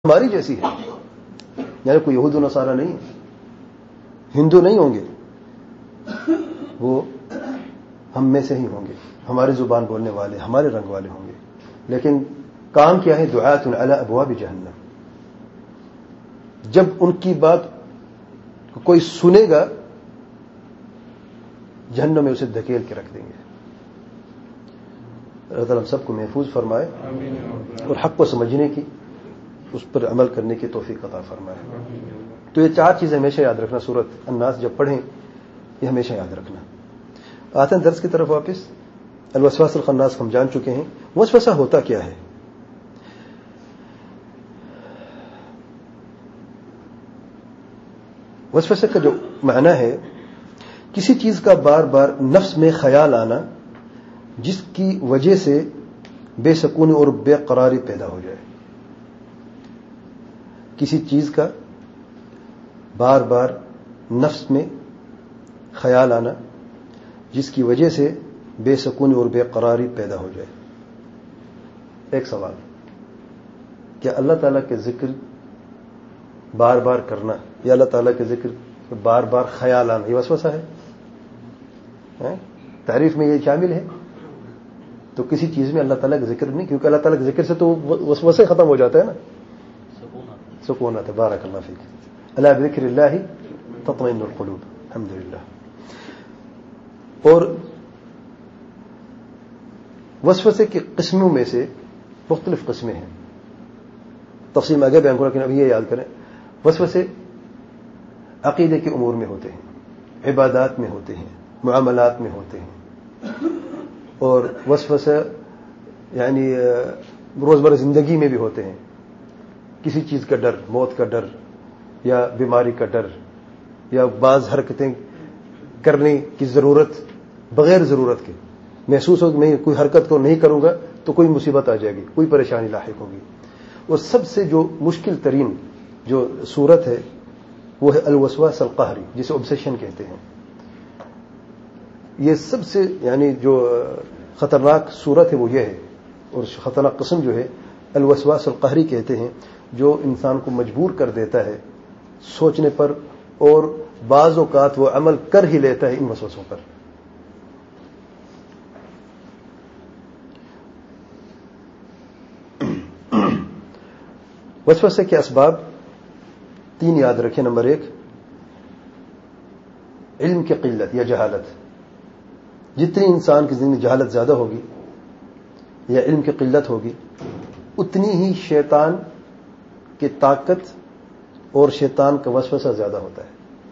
ہماری جیسی ہے، یعنی کوئی یہود و نصارہ نہیں ہے، ہندو نہیں ہوں گے، وہ ہم میں سے ہی ہوں گے، ہماری زبان بولنے والے، ہمارے رنگ والے ہوں گے، لیکن کام کیا ہے؟ دعات علی ابواب جہنم. جب ان کی بات کوئی سنے گا جہنم میں اسے دھکیل کے رکھ دیں گے. اللہ تعالیٰ ہم سب کو محفوظ فرمائے اور حق کو سمجھنے کی، اس پر عمل کرنے کی توفیق عطا فرمائے. تو یہ چار چیزیں ہمیشہ یاد رکھنا، سورۃ الناس جب پڑھیں یہ ہمیشہ یاد رکھنا. آتے ہیں درس کی طرف واپس. الوسواس الخناس ہم جان چکے ہیں. وسوسہ ہوتا کیا ہے؟ وسوسے کا جو معنی ہے، کسی چیز کا بار بار نفس میں خیال آنا جس کی وجہ سے بے سکونی اور بے قراری پیدا ہو جائے. کسی چیز کا بار بار نفس میں خیال آنا جس کی وجہ سے بے سکونی اور بے قراری پیدا ہو جائے. ایک سوال، کیا اللہ تعالیٰ کے ذکر بار بار کرنا یا اللہ تعالیٰ کے ذکر بار بار خیال آنا یہ وسوسہ ہے؟ تعریف میں یہ شامل ہے؟ تو کسی چیز میں اللہ تعالیٰ کا ذکر نہیں، کیونکہ اللہ تعالیٰ کے ذکر سے تو وسوسے ختم ہو جاتا ہے نا، سکون آتا ہے. بارک اللہ فیک. الا بذکر اللہ تطمئن القلوب. الحمدللہ. اور وسوسے کی قسموں میں سے مختلف قسمیں ہیں، تفصیل میں آگے بیان کروں، لیکن ابھی یہ یاد کریں. وسوسے عقیدے کے امور میں ہوتے ہیں، عبادات میں ہوتے ہیں، معاملات میں ہوتے ہیں، اور وسوسہ یعنی روزمرہ زندگی میں بھی ہوتے ہیں. کسی چیز کا ڈر، موت کا ڈر یا بیماری کا ڈر یا بعض حرکتیں کرنے کی ضرورت بغیر ضرورت کے محسوس ہو کہ میں کوئی حرکت کو نہیں کروں گا تو کوئی مصیبت آ جائے گی، کوئی پریشانی لاحق ہوگی. اور سب سے جو مشکل ترین جو صورت ہے وہ ہے الوسواس القہری، جسے obsession کہتے ہیں. یہ سب سے یعنی جو خطرناک صورت ہے وہ یہ ہے، اور خطرناک قسم جو ہے الوسواس القہری کہتے ہیں، جو انسان کو مجبور کر دیتا ہے سوچنے پر، اور بعض اوقات وہ عمل کر ہی لیتا ہے ان وسوسوں پر. وسوسے کے اسباب 3 یاد رکھیں. نمبر 1، علم کی قلت یا جہالت. جتنی انسان کی زندگی جہالت زیادہ ہوگی یا علم کی قلت ہوگی، اتنی ہی شیطان کی طاقت اور شیطان کا وسوسہ زیادہ ہوتا ہے.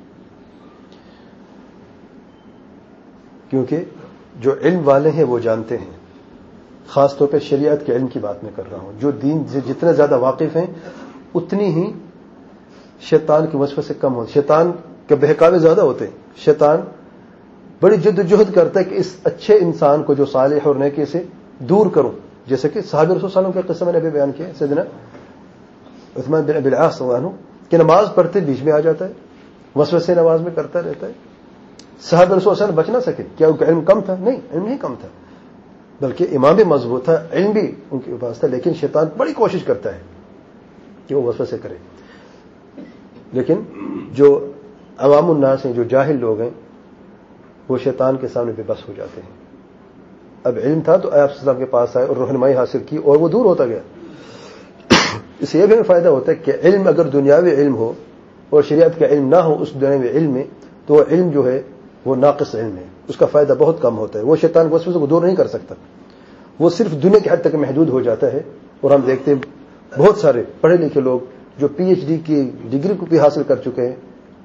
کیونکہ جو علم والے ہیں وہ جانتے ہیں، خاص طور پہ شریعت کے علم کی بات میں کر رہا ہوں، جو دین سے جتنے زیادہ واقف ہیں اتنی ہی شیطان کے وسوسے کم ہوتے، شیطان کے بہکاوے زیادہ ہوتے ہیں. شیطان بڑی جد و جہد کرتا ہے کہ اس اچھے انسان کو جو صالح اور نیکی سے دور کروں. جیسے کہ صحابہ رسول صلی اللہ علیہ وسلم کے قصہ میں نے ابھی بیان کیا، سیدنا عثمان بن ابی العاص رضی اللہ عنہ کہ نماز پڑھتے بیچ میں آ جاتا ہے، وسوسے نماز میں کرتا رہتا ہے. صحابہ رسول صلی اللہ علیہ وسلم بچ نہ سکے. کیا ان کا علم کم تھا؟ نہیں، علم نہیں کم تھا، بلکہ امام بھی مضبوط تھا، علم بھی ان کے پاس تھا، لیکن شیطان بڑی کوشش کرتا ہے کہ وہ وسوسے کرے. لیکن جو عوام الناس ہیں، جو جاہل لوگ ہیں، وہ شیطان کے سامنے بے بس ہو جاتے ہیں. اب علم تھا تو آپ صلی اللہ علیہ وسلم کے پاس آئے اور رہنمائی حاصل کی اور وہ دور ہوتا گیا. اس سے یہ بھی ہمیں فائدہ ہوتا ہے کہ علم اگر دنیاوی علم ہو اور شریعت کا علم نہ ہو اس دنیاوی علم میں، تو وہ علم جو ہے وہ ناقص علم ہے، اس کا فائدہ بہت کم ہوتا ہے. وہ شیطان وسوسے کو دور نہیں کر سکتا، وہ صرف دنیا کی حد تک محدود ہو جاتا ہے. اور ہم دیکھتے ہیں بہت سارے پڑھے لکھے لوگ جو PhD کی ڈگری کو بھی حاصل کر چکے ہیں،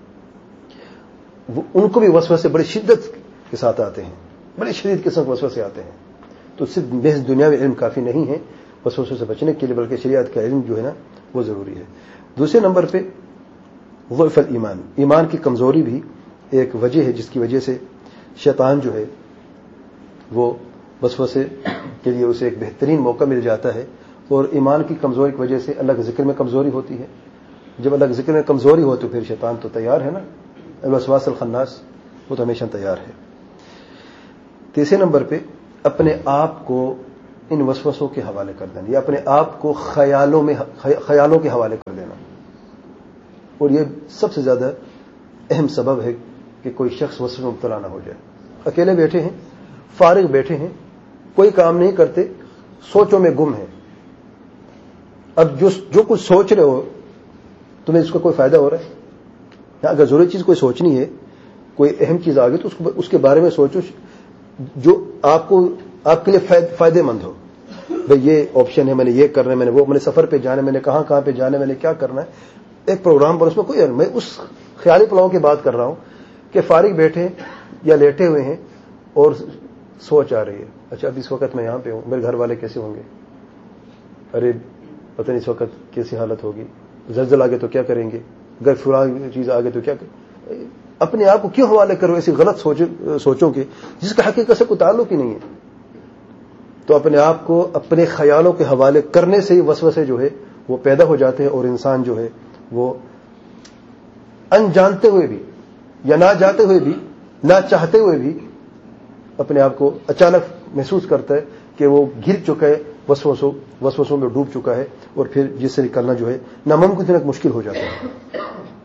ان کو بھی وسوسے بڑی شدت کے ساتھ آتے ہیں، بڑی شدید قسم کے وسوسے آتے ہیں. تو صرف محض دنیاوی علم کافی نہیں ہے وسوسوں سے بچنے کے لیے، بلکہ شریعت کا علم جو ہے نا وہ ضروری ہے. دوسرے نمبر پہ ضعف الایمان، ایمان کی کمزوری بھی ایک وجہ ہے جس کی وجہ سے شیطان جو ہے وہ وسوسے کے لیے اسے ایک بہترین موقع مل جاتا ہے. اور ایمان کی کمزوری کی وجہ سے اللہ کے ذکر میں کمزوری ہوتی ہے. جب اللہ کے ذکر میں کمزوری ہو تو پھر شیطان تو تیار ہے نا، الوسواس الخناس وہ تو ہمیشہ تیار ہے. تیسرے نمبر پہ اپنے آپ کو ان وسوسوں کے حوالے کر دینا یا اپنے آپ کو خیالوں کے حوالے کر دینا. اور یہ سب سے زیادہ اہم سبب ہے کہ کوئی شخص وسوسے میں مبتلا نہ ہو جائے. اکیلے بیٹھے ہیں, فارغ بیٹھے ہیں, کوئی کام نہیں کرتے, سوچوں میں گم ہیں. اب جو کچھ سوچ رہے ہو تمہیں اس کا کوئی فائدہ ہو رہا ہے؟ اگر ضروری چیز کوئی سوچنی ہے, کوئی اہم چیز آ گئی تو اس کے بارے میں سوچو جو آپ کے لیے فائدے مند ہو. بھئی یہ آپشن ہے, میں نے یہ کرنا ہے, میں نے سفر پہ جانا ہے, میں نے کہاں پہ جانا ہے, میں نے کیا کرنا ہے, ایک پروگرام پر اس میں کوئی. میں اس خیالی پلاؤں کی بات کر رہا ہوں کہ فارغ بیٹھے یا لیٹے ہوئے ہیں اور سوچ آ رہی ہے, اچھا اب اس وقت میں یہاں پہ ہوں, میرے گھر والے کیسے ہوں گے, ارے پتہ نہیں اس وقت کیسی حالت ہوگی, زلزلہ آ گئے تو کیا کریں گے, اگر فلاں چیز آ گئے تو کیا کریں. اپنے آپ کو کیوں حوالے کرو ایسی غلط سوچوں کے جس کا حقیقت سے کوئی تعلق ہی نہیں ہے. تو اپنے آپ کو اپنے خیالوں کے حوالے کرنے سے ہی وسوسے جو ہے وہ پیدا ہو جاتے ہیں, اور انسان جو ہے وہ انجانتے ہوئے بھی یا نہ جاتے ہوئے بھی نہ چاہتے ہوئے بھی اپنے آپ کو اچانک محسوس کرتا ہے کہ وہ گر چکا ہے, وسوسوں میں ڈوب چکا ہے, اور پھر جس سے نکلنا جو ہے ناممکن تک مشکل ہو جاتا ہے.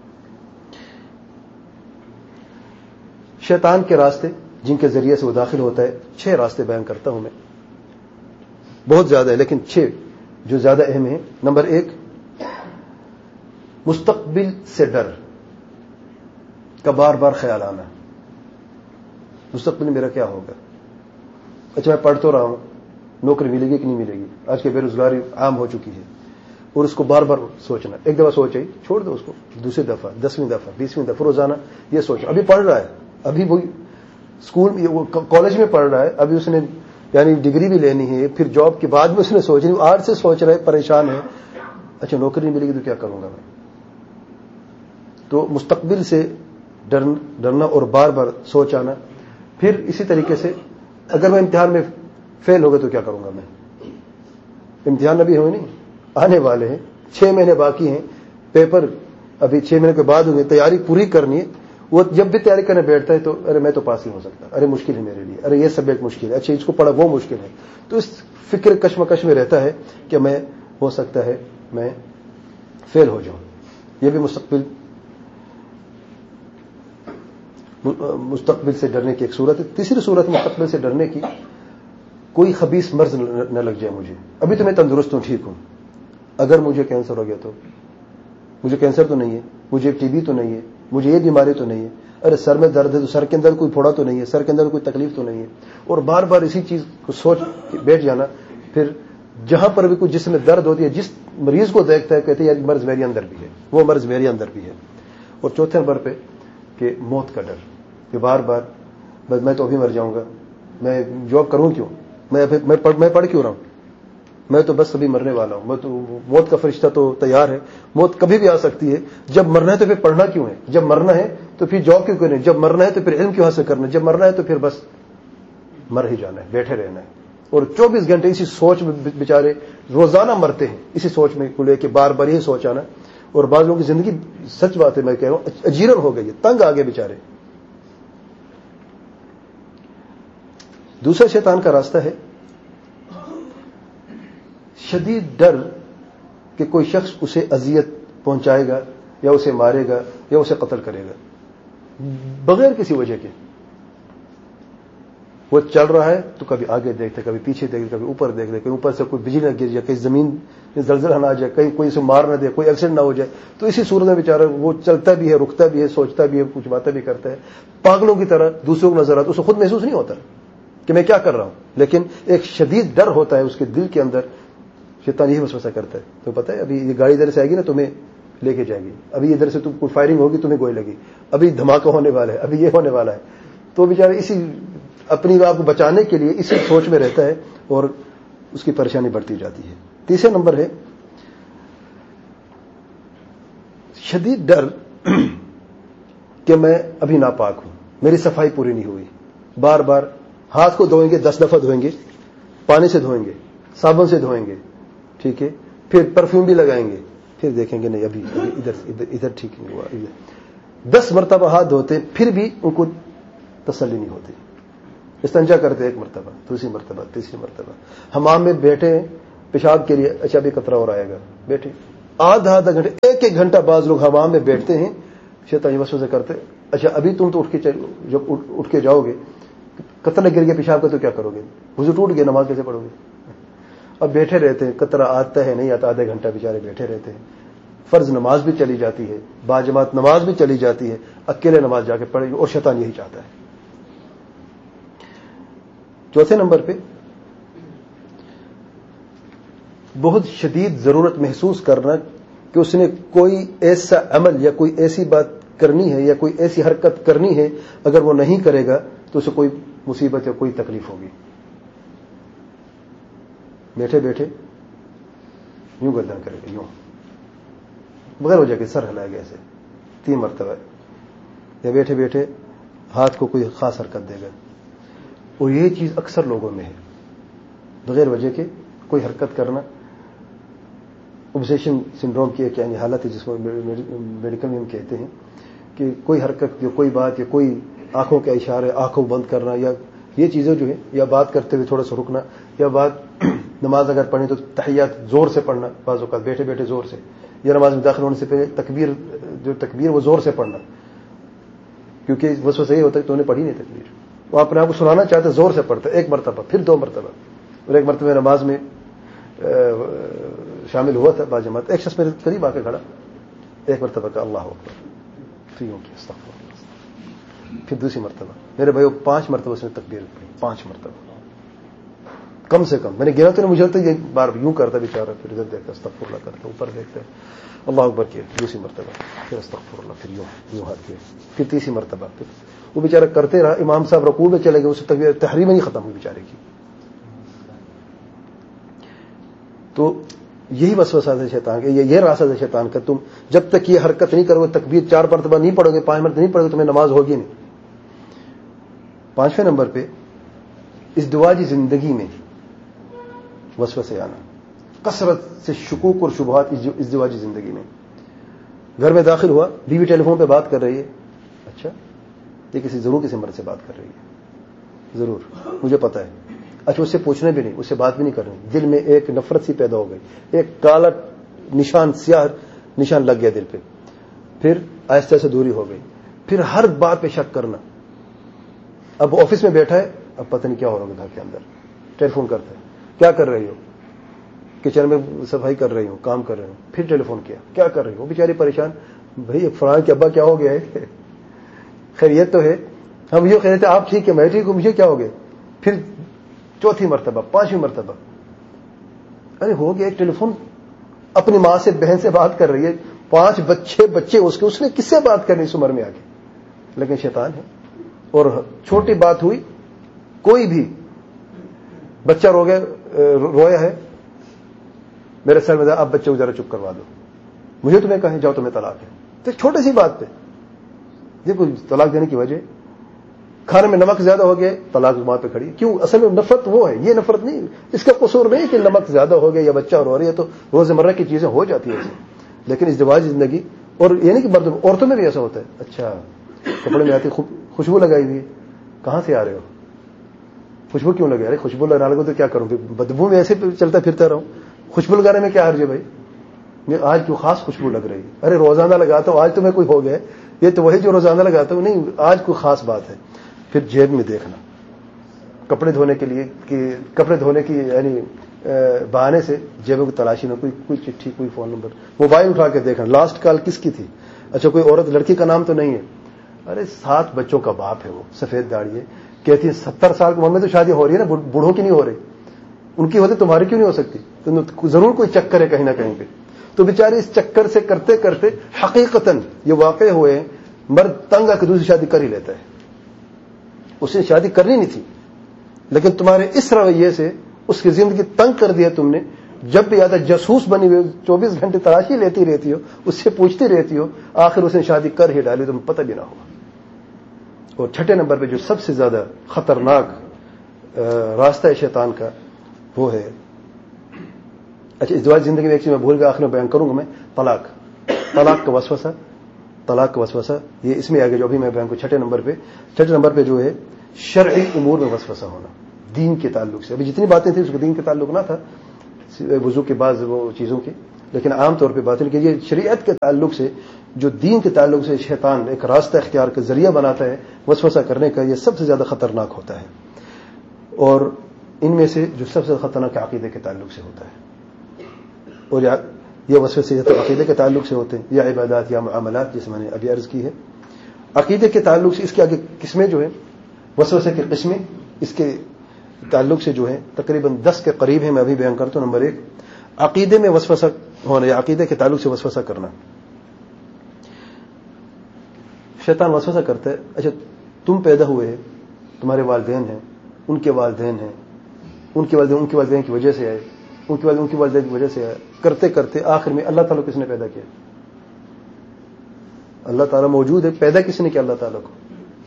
شیطان کے راستے جن کے ذریعے سے وہ داخل ہوتا ہے, 6 راستے بیان کرتا ہوں میں, بہت زیادہ ہے لیکن 6 جو زیادہ اہم ہیں. نمبر 1, مستقبل سے ڈر کا بار بار خیال آنا. مستقبل میں میرا کیا ہوگا, اچھا میں پڑھ تو رہا ہوں, نوکری ملے گی کہ نہیں ملے گی, آج کی بے روزگاری عام ہو چکی ہے, اور اس کو بار بار سوچنا. ایک دفعہ سوچے چھوڑ دو اس کو, دوسری دفعہ, 10ویں دفعہ, 20ویں دفعہ روزانہ یہ سوچنا. ابھی پڑھ رہا ہے, ابھی وہی اسکول کالج میں پڑھ رہا ہے, ابھی اس نے یعنی ڈگری بھی لینی ہے, پھر جاب کے بعد میں اس نے سوچنی, آج سے سوچ رہا ہے, پریشان ہے, اچھا نوکری نہیں ملے گی تو کیا کروں گا میں. تو مستقبل سے ڈرنا اور بار بار سوچ آنا. پھر اسی طریقے سے اگر میں امتحان میں فیل ہو گیا تو کیا کروں گا میں. امتحان ابھی ہوئے نہیں, آنے والے ہیں, 6 مہینے باقی ہیں, پیپر ابھی 6 مہینے کے بعد ہوئے, تیاری پوری کرنی ہے. وہ جب بھی تیاری کرنے بیٹھتا ہے تو ارے میں تو پاس نہیں ہو سکتا, ارے مشکل ہے میرے لیے, ارے یہ سبجیکٹ مشکل ہے, اچھا اس کو پڑھا وہ مشکل ہے. تو اس فکر کشمکش میں رہتا ہے کہ میں ہو سکتا ہے میں فیل ہو جاؤں. یہ بھی مستقبل سے ڈرنے کی ایک صورت ہے. تیسری صورت مستقبل سے ڈرنے کی, کوئی خبیث مرض نہ لگ جائے مجھے. ابھی تو میں تندرست ہوں, ٹھیک ہوں, اگر مجھے کینسر ہو گیا تو, مجھے کینسر تو نہیں ہے, مجھے ٹی بی تو نہیں ہے, مجھے یہ بیماری تو نہیں ہے, ارے سر میں درد ہے تو سر کے اندر کوئی پھوڑا تو نہیں ہے, سر کے اندر کوئی تکلیف تو نہیں ہے, اور بار بار اسی چیز کو سوچ بیٹھ جانا. پھر جہاں پر بھی کوئی جسم میں درد ہوتی ہے, جس مریض کو دیکھتا ہے کہتے ہیں یہ مرض میرے اندر بھی ہے, وہ مرض میرے اندر بھی ہے. اور چوتھے نمبر پہ کہ موت کا ڈر, کہ بار بار بس میں تو ابھی مر جاؤں گا, میں جاب کروں کیوں, میں پڑھ کیوں رہا ہوں, میں تو بس ابھی مرنے والا ہوں, میں تو موت کا فرشتہ تو تیار ہے, موت کبھی بھی آ سکتی ہے. جب مرنا ہے تو پھر پڑھنا کیوں ہے, جب مرنا ہے تو پھر جاب کیوں کریں, جب مرنا ہے تو پھر علم کیوں حاصل کرنا ہے, جب مرنا ہے تو پھر بس مر ہی جانا ہے, بیٹھے رہنا ہے. اور 24 گھنٹے اسی سوچ میں بیچارے روزانہ مرتے ہیں, اسی سوچ میں کو لے کے بار بار یہ سوچ آنا. اور بعض لوگوں کی زندگی, سچ بات ہے میں کہہ رہا ہوں, اجیرن ہو گئی ہے, تنگ آ گئے بیچارے. دوسرا شیطان کا راستہ ہے شدید ڈر کہ کوئی شخص اسے اذیت پہنچائے گا یا اسے مارے گا یا اسے قتل کرے گا بغیر کسی وجہ کے. وہ چل رہا ہے تو کبھی آگے دیکھتے, کبھی پیچھے دیکھتے, کبھی اوپر دیکھتے, کہیں اوپر سے کوئی بجلی نہ گر جائے, کہیں زمین میں زلزلہ نہ آ جائے, کہیں کوئی اسے مار نہ دے, کوئی ایکسیڈنٹ نہ ہو جائے. تو اسی صورت میں بیچارہ وہ چلتا بھی ہے, رکتا بھی ہے, سوچتا بھی ہے, کچھ باتیں بھی کرتا ہے, پاگلوں کی طرح دوسروں کو نظر آتا. اسے خود محسوس نہیں ہوتا کہ میں کیا کر رہا ہوں, لیکن ایک شدید ڈر ہوتا ہے اس کے دل کے اندر. شیطان یہی وسوسہ کرتا ہے, تو پتہ ہے ابھی یہ گاڑی ادھر سے آئے گی نا تمہیں لے کے جائے گی, ابھی ادھر سے کوئی فائرنگ ہوگی تمہیں گولی لگی, ابھی دھماکہ ہونے والا ہے, ابھی یہ ہونے والا ہے. تو بیچارہ اسی اپنی آپ کو بچانے کے لیے اسی سوچ میں رہتا ہے اور اس کی پریشانی بڑھتی جاتی ہے. تیسرا نمبر ہے شدید ڈر کہ میں ابھی ناپاک ہوں, میری صفائی پوری نہیں ہوئی. بار بار ہاتھ کو دھوئیں گے, 10 دفعہ دھوئیں گے, پانی سے دھوئیں گے, صابن سے دھوئیں گے, ٹھیک ہے, پھر پرفیوم بھی لگائیں گے, پھر دیکھیں گے نہیں ابھی ادھر ٹھیک نہیں ہوا. 10 مرتبہ ہاتھ دھوتے پھر بھی ان کو تسلی نہیں ہوتی. استنجا کرتے ایک مرتبہ، دوسری مرتبہ، تیسری مرتبہ، حمام میں بیٹھے پیشاب کے لیے، اچھا بھی قطرہ اور آئے گا، بیٹھے آدھا گھنٹے، ایک گھنٹہ بعض لوگ حمام میں بیٹھتے ہیں، شیطان یہ وسوسے کرتے، اچھا ابھی تم تو جب اٹھ کے جاؤ گے قطرہ گر گیا پیشاب کا تو کیا کرو گے؟ وضو ٹوٹ گیا، نماز کیسے پڑھو گے؟ اب بیٹھے رہتے ہیں، قطرہ آتا ہے نہیں آتا، آدھے گھنٹہ بیچارے بیٹھے رہتے ہیں، فرض نماز بھی چلی جاتی ہے، باجماعت نماز بھی چلی جاتی ہے، اکیلے نماز جا کے پڑھے، اور شیطان یہی چاہتا ہے۔ چوتھے نمبر پہ بہت شدید ضرورت محسوس کرنا کہ اس نے کوئی ایسا عمل یا کوئی ایسی بات کرنی ہے یا کوئی ایسی حرکت کرنی ہے، اگر وہ نہیں کرے گا تو اسے کوئی مصیبت یا کوئی تکلیف ہوگی۔ بیٹھے بیٹھے یوں گردن کرے گا، یوں بغیر وجہ کے سر ہلائے گا ایسے 3 مرتبہ، یا بیٹھے بیٹھے ہاتھ کو کوئی خاص حرکت دے گا، اور یہ چیز اکثر لوگوں میں ہے، بغیر وجہ کے کوئی حرکت کرنا۔ اوبسیشن سنڈروم کی ایک یعنی حالت ہے جس کو میڈیکل میں ہم کہتے ہیں کہ کوئی حرکت یا کوئی بات یا کوئی آنکھوں کے اشارے، آنکھوں بند کرنا، یا یہ چیزیں جو ہیں، یا بات کرتے ہوئے تھوڑا سا رکنا، یا بات نماز اگر پڑھیں تو تحیات زور سے پڑھنا، بعض اوقات بیٹھے بیٹھے زور سے، یا نماز میں داخل ہونے سے پہلے تکبیر وہ زور سے پڑھنا، کیونکہ وسوسہ یہ ہوتا ہے کہ تو نے پڑھی نہیں تکبیر، وہ اپنے آپ کو سنانا چاہتے زور سے پڑھتا ہے، 1 مرتبہ، پھر 2 مرتبہ، اور ایک مرتبہ نماز میں شامل ہوا تھا باجماعت، ایک شخص میرے قریب آ کے کھڑا، 1 مرتبہ کا اللہ اکبر، پھر یوں کیا استغفر اللہ، پھر دوسری مرتبہ، میرے بھائیو 5 مرتبہ اس نے تکبیر پڑھی، 5 مرتبہ کم سے کم، میں نے گنا تو نہیں، مجھے تو یہ بار یوں کرتا بیچارہ، پھر ادھر دیکھتا استغفر اللہ کرتا، اوپر دیکھتا اللہ اکبر کیا، دوسری مرتبہ پھر استغفر اللہ، پھر یوں ہاتھ کیا، پھر تیسری مرتبہ، پھر وہ بیچارہ کرتے رہا، امام صاحب رکوع میں چلے گئے، اسے تکبیر تحریم نہیں ختم ہوئی بیچارے کی۔ تو یہی وسوسہ ہے شیطان کا، یہ راستہ ہے شیطان کا، تم جب تک یہ حرکت نہیں کرو گے، تکبیر 4 مرتبہ نہیں پڑھو گے، 5 مرتبہ نہیں پڑھو گے، تمہیں نماز ہوگی نہیں۔ 5ویں نمبر پہ ازدواجی زندگی میں وسوسے آنا، کثرت سے شکوک اور شبہات ازدواجی زندگی میں۔ گھر میں داخل ہوا، بیوی ٹیلی فون پہ بات کر رہی ہے، اچھا یہ کسی مرد سے بات کر رہی ہے، ضرور مجھے پتا ہے، اچھا اس سے پوچھنا بھی نہیں، اس سے بات بھی نہیں کرنی، دل میں ایک نفرت سی پیدا ہو گئی، ایک کالا نشان، سیاہ نشان لگ گیا دل پہ، پھر آہستہ سے دوری ہو گئی، پھر ہر بات پہ شک کرنا۔ اب آفس میں بیٹھا ہے، اب پتہ نہیں کیا ہو رہا ہے گھر کے اندر، ٹیلی فون کرتا ہے، کیا کر رہی ہو؟ کچن میں صفائی کر رہی ہوں، کام کر رہی ہوں، پھر ٹیلی فون کیا، کیا کر رہی ہو؟ وہ بیچاری پریشان، بھائی فلاں کے ابا کیا ہو گیا ہے؟ خیریت تو ہے؟ ہم یہ کہہ رہے تھے آپ ٹھیک ہے، میں ٹھیک ہوں، مجھے کیا ہو گیا؟ پھر 4تھی مرتبہ، 5ویں مرتبہ، ارے ہو گیا، ایک ٹیلی فون، اپنی ماں سے بہن سے بات کر رہی ہے، 5 بچے اس نے کس سے بات کرنی اس عمر میں آگے؟ لیکن شیطان ہے، اور چھوٹی بات ہوئی، کوئی بھی بچہ رویا ہے، میرے سر میں اب بچے کو ذرا چپ کروا دو، مجھے تمہیں کہیں جاؤ تمہیں طلاق ہے، تو چھوٹی سی بات پہ دیکھو طلاق دینے کی وجہ، کھانے میں نمک زیادہ ہو گیا، طلاق وہاں پہ کھڑی، کیوں؟ اصل میں نفرت وہ ہے، یہ نفرت نہیں، اس کا قصور نہیں کہ نمک زیادہ ہو گیا یا بچہ رو رہی ہے، تو روزمرہ کی چیزیں ہو جاتی ہیں ایسے، لیکن ازدواجی زندگی، اور یہ نہیں کہ عورتوں میں بھی ایسا ہوتا ہے، اچھا کپڑے میں آتی خوشبو لگائی ہوئی، کہاں سے آ رہے ہو؟ خوشبو کیوں لگا رہے؟ خوشبو لگانے کو تو کیا کروں، بدبو میں ایسے چلتا پھرتا رہوں، خوشبو لگانے میں کیا حرج ہے بھائی؟ آج کیوں خاص خوشبو لگ رہی ہے؟ ارے روزانہ لگاتا ہوں، آج تمہیں کوئی ہو گیا، یہ تو وہی جو روزانہ لگاتا ہوں، نہیں آج کوئی خاص بات ہے۔ پھر جیب میں دیکھنا، کپڑے دھونے کے لیے کہ کپڑے دھونے کی یعنی بہانے سے جیبوں کی تلاشی میں کوئی چٹھی، کوئی فون نمبر، موبائل اٹھا کے دیکھنا، لاسٹ کال کس کی تھی، اچھا کوئی عورت لڑکی کا نام تو نہیں ہے، ارے 7 بچوں کا باپ ہے، وہ سفید داڑھی ہے، کہتی ہے 70 سال کی عمر میں تو شادی ہو رہی ہے نا، بوڑھوں کی نہیں ہو رہی، ان کی ہوتی تمہاری کیوں نہیں ہو سکتی؟ تو ضرور کوئی چکر ہے کہیں نہ کہیں پہ، تو بیچارے اس چکر سے کرتے کرتے حقیقتاً یہ واقع ہوئے، مرد تنگ آ کے دوسری شادی کر ہی لیتا ہے، اس نے شادی کرنی نہیں تھی، لیکن تمہارے اس رویے سے اس کی زندگی تنگ کر دیا تم نے، جب بھی آتا جاسوس بنی ہوئی 24 گھنٹے تلاشی لیتی رہتی ہو، اس سے پوچھتی رہتی ہو، آخر اس نے شادی کر ہی ڈالی، تمہیں پتہ بھی نہ ہوا۔ اور 6 نمبر پہ جو سب سے زیادہ خطرناک راستہ ہے شیطان کا، وہ ہے، اچھا ازدواج زندگی میں ایک چیز میں بھول گیا، آخر میں بیان کروں گا میں، طلاق کا وسوسہ، یہ اس میں آگے جو ابھی میں بیان کو 6 نمبر پہ جو ہے شرعی امور میں وسوسہ ہونا دین کے تعلق سے. ابھی جتنی باتیں تھیں اس کو دین کے تعلق نہ تھا, وضو کے بعض وہ چیزوں کی, لیکن عام طور پہ باتیں کہ یہ شریعت کے تعلق سے, جو دین کے تعلق سے شیطان ایک راستہ اختیار کا ذریعہ بناتا ہے وسوسہ کرنے کا, یہ سب سے زیادہ خطرناک ہوتا ہے. اور ان میں سے جو سب سے خطرناک عقیدے کے تعلق سے ہوتا ہے, اور یہ وسوسے یا تو عقیدے کے تعلق سے ہوتے ہیں یا عبادات یا معاملات, جیسے میں نے ابھی عرض کی ہے. عقیدے کے تعلق سے اس کے آگے قسمیں جو ہیں, وسوسے کی قسمیں اس کے تعلق سے جو ہیں تقریباً 10 کے قریب ہیں. میں ابھی بیان کرتا ہوں. نمبر 1, عقیدے میں وسوسہ ہونا یا عقیدے کے تعلق سے وسوسہ کرنا. شیطان وسوسہ کرتا ہے, اچھا تم پیدا ہوئے ہیں, تمہارے والدین ہیں, ان کے والدین ہیں, ان کے والدین کی وجہ سے آئے, ان کے والدین کی وجہ سے آئے, کرتے کرتے آخر میں اللہ تعالیٰ کو کس نے پیدا کیا؟ اللہ تعالیٰ موجود ہے, پیدا کس نے کیا اللہ تعالیٰ کو؟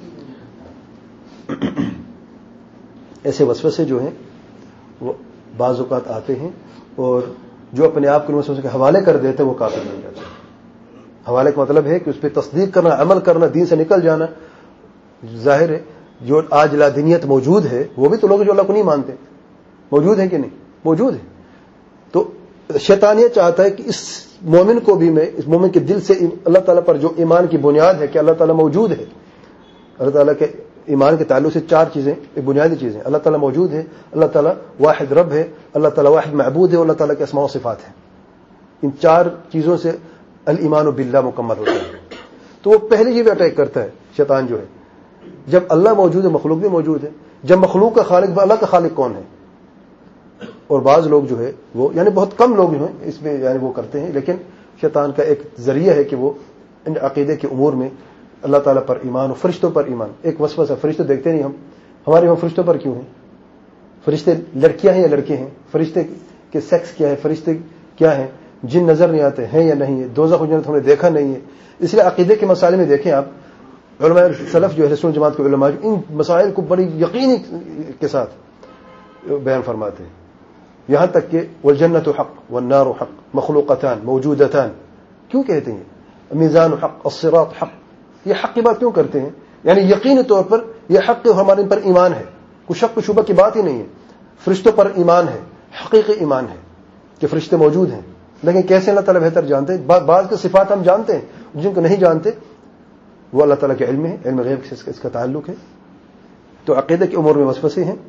ایسے وسوسے جو ہیں وہ بعض اوقات آتے ہیں, اور جو اپنے آپ کو وسوسے کے حوالے کر دیتے ہیں وہ کافر بن جاتے ہیں. حوالے کا مطلب ہے کہ اس پہ تصدیق کرنا, عمل کرنا, دین سے نکل جانا. ظاہر ہے جو آج لادینیت موجود ہے وہ بھی تو لوگ جو اللہ کو نہیں مانتے موجود ہیں کہ نہیں؟ موجود ہے. تو شیطان یہ چاہتا ہے کہ اس مومن کو بھی میں, اس مومن کے دل سے اللہ تعالیٰ پر جو ایمان کی بنیاد ہے کہ اللہ تعالیٰ موجود ہے, اللہ تعالیٰ کے ایمان کے تعلق سے 4 چیزیں, ایک بنیادی چیزیں, اللہ تعالیٰ موجود ہے, اللہ تعالیٰ واحد رب ہے, اللہ تعالیٰ واحد معبود ہے, اور اللہ تعالیٰ کے اسماء و صفات ہیں. ان 4 چیزوں سے الایمان باللہ مکمل ہوتا ہے. تو وہ پہلے یہ بھی اٹیک کرتا ہے شیطان جو ہے, جب اللہ موجود ہے مخلوق بھی موجود ہے, جب مخلوق کا خالق اللہ کا خالق کون ہے؟ اور بعض لوگ جو ہے وہ, یعنی بہت کم لوگ جو ہیں اس میں یعنی وہ کرتے ہیں, لیکن شیطان کا ایک ذریعہ ہے کہ وہ ان عقیدے کے امور میں اللہ تعالیٰ پر ایمان اور فرشتوں پر ایمان. ایک وسوسہ, فرشتے دیکھتے نہیں ہم, ہمارے وہاں فرشتوں پر کیوں ہیں؟ فرشتے لڑکیاں ہیں یا لڑکے ہیں؟ فرشتے کے سیکس کیا ہے؟ فرشتے کیا ہیں؟ جن نظر نہیں آتے ہیں یا نہیں ہے؟ دوزخ و جنت ہم نے دیکھا نہیں ہے. اس لیے عقیدے کے مسائل میں دیکھیں آپ, علماء سلف جو ہے سنت جماعت کے علماء ان مسائل کو بڑی یقینی کے ساتھ بیان فرماتے ہیں, یہاں تک کہ والجنت حق والنار حق مخلوقتان موجودتان. کیوں کہتے ہیں میزان حق الصراط حق؟ یہ حق کی بات کیوں کرتے ہیں؟ یعنی یقینی طور پر یہ حق ہمارے پر ایمان ہے, کوئی شک و شبہ کی بات ہی نہیں ہے. فرشتوں پر ایمان ہے, حقیقی ایمان ہے کہ فرشتے موجود ہیں, لیکن کیسے اللہ تعالیٰ بہتر جانتے ہیں. بعض کے صفات ہم جانتے ہیں, جن کو نہیں جانتے وہ اللہ تعالیٰ کے علم ہے, علم غیب سے اس کا تعلق ہے. تو عقیدے کے امور میں وسوسے ہیں.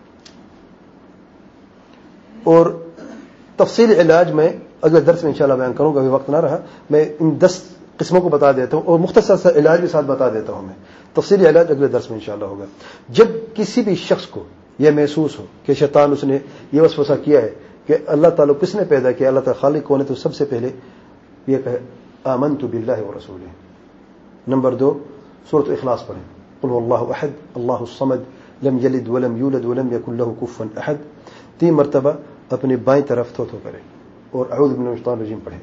اور تفصیل علاج میں اگلے درس میں انشاءاللہ بیان کروں گا, ابھی وقت نہ رہا. میں ان 10 قسموں کو بتا دیتا ہوں اور مختصر سا علاج بھی ساتھ بتا دیتا ہوں. میں تفصیلی علاج اگلے درس میں انشاءاللہ ہوگا. جب کسی بھی شخص کو یہ محسوس ہو کہ شیطان اس نے یہ وسوسہ کیا ہے کہ اللہ تعالیٰ کس نے پیدا کیا, اللہ تعالیٰ خالق کون ہے, تو سب سے پہلے یہ کہے آمنت باللہ ورسولہ. نمبر 2 سورۃ اخلاص پڑھیں, قل هو اللہ احد اللہ الصمد لم یلد ولم یولد ولم یکن له کفوا احد. 3 مرتبہ اپنی بائیں طرف تھو کریں اور اعوذ باللہ من الشیطان الرجیم پڑھیں.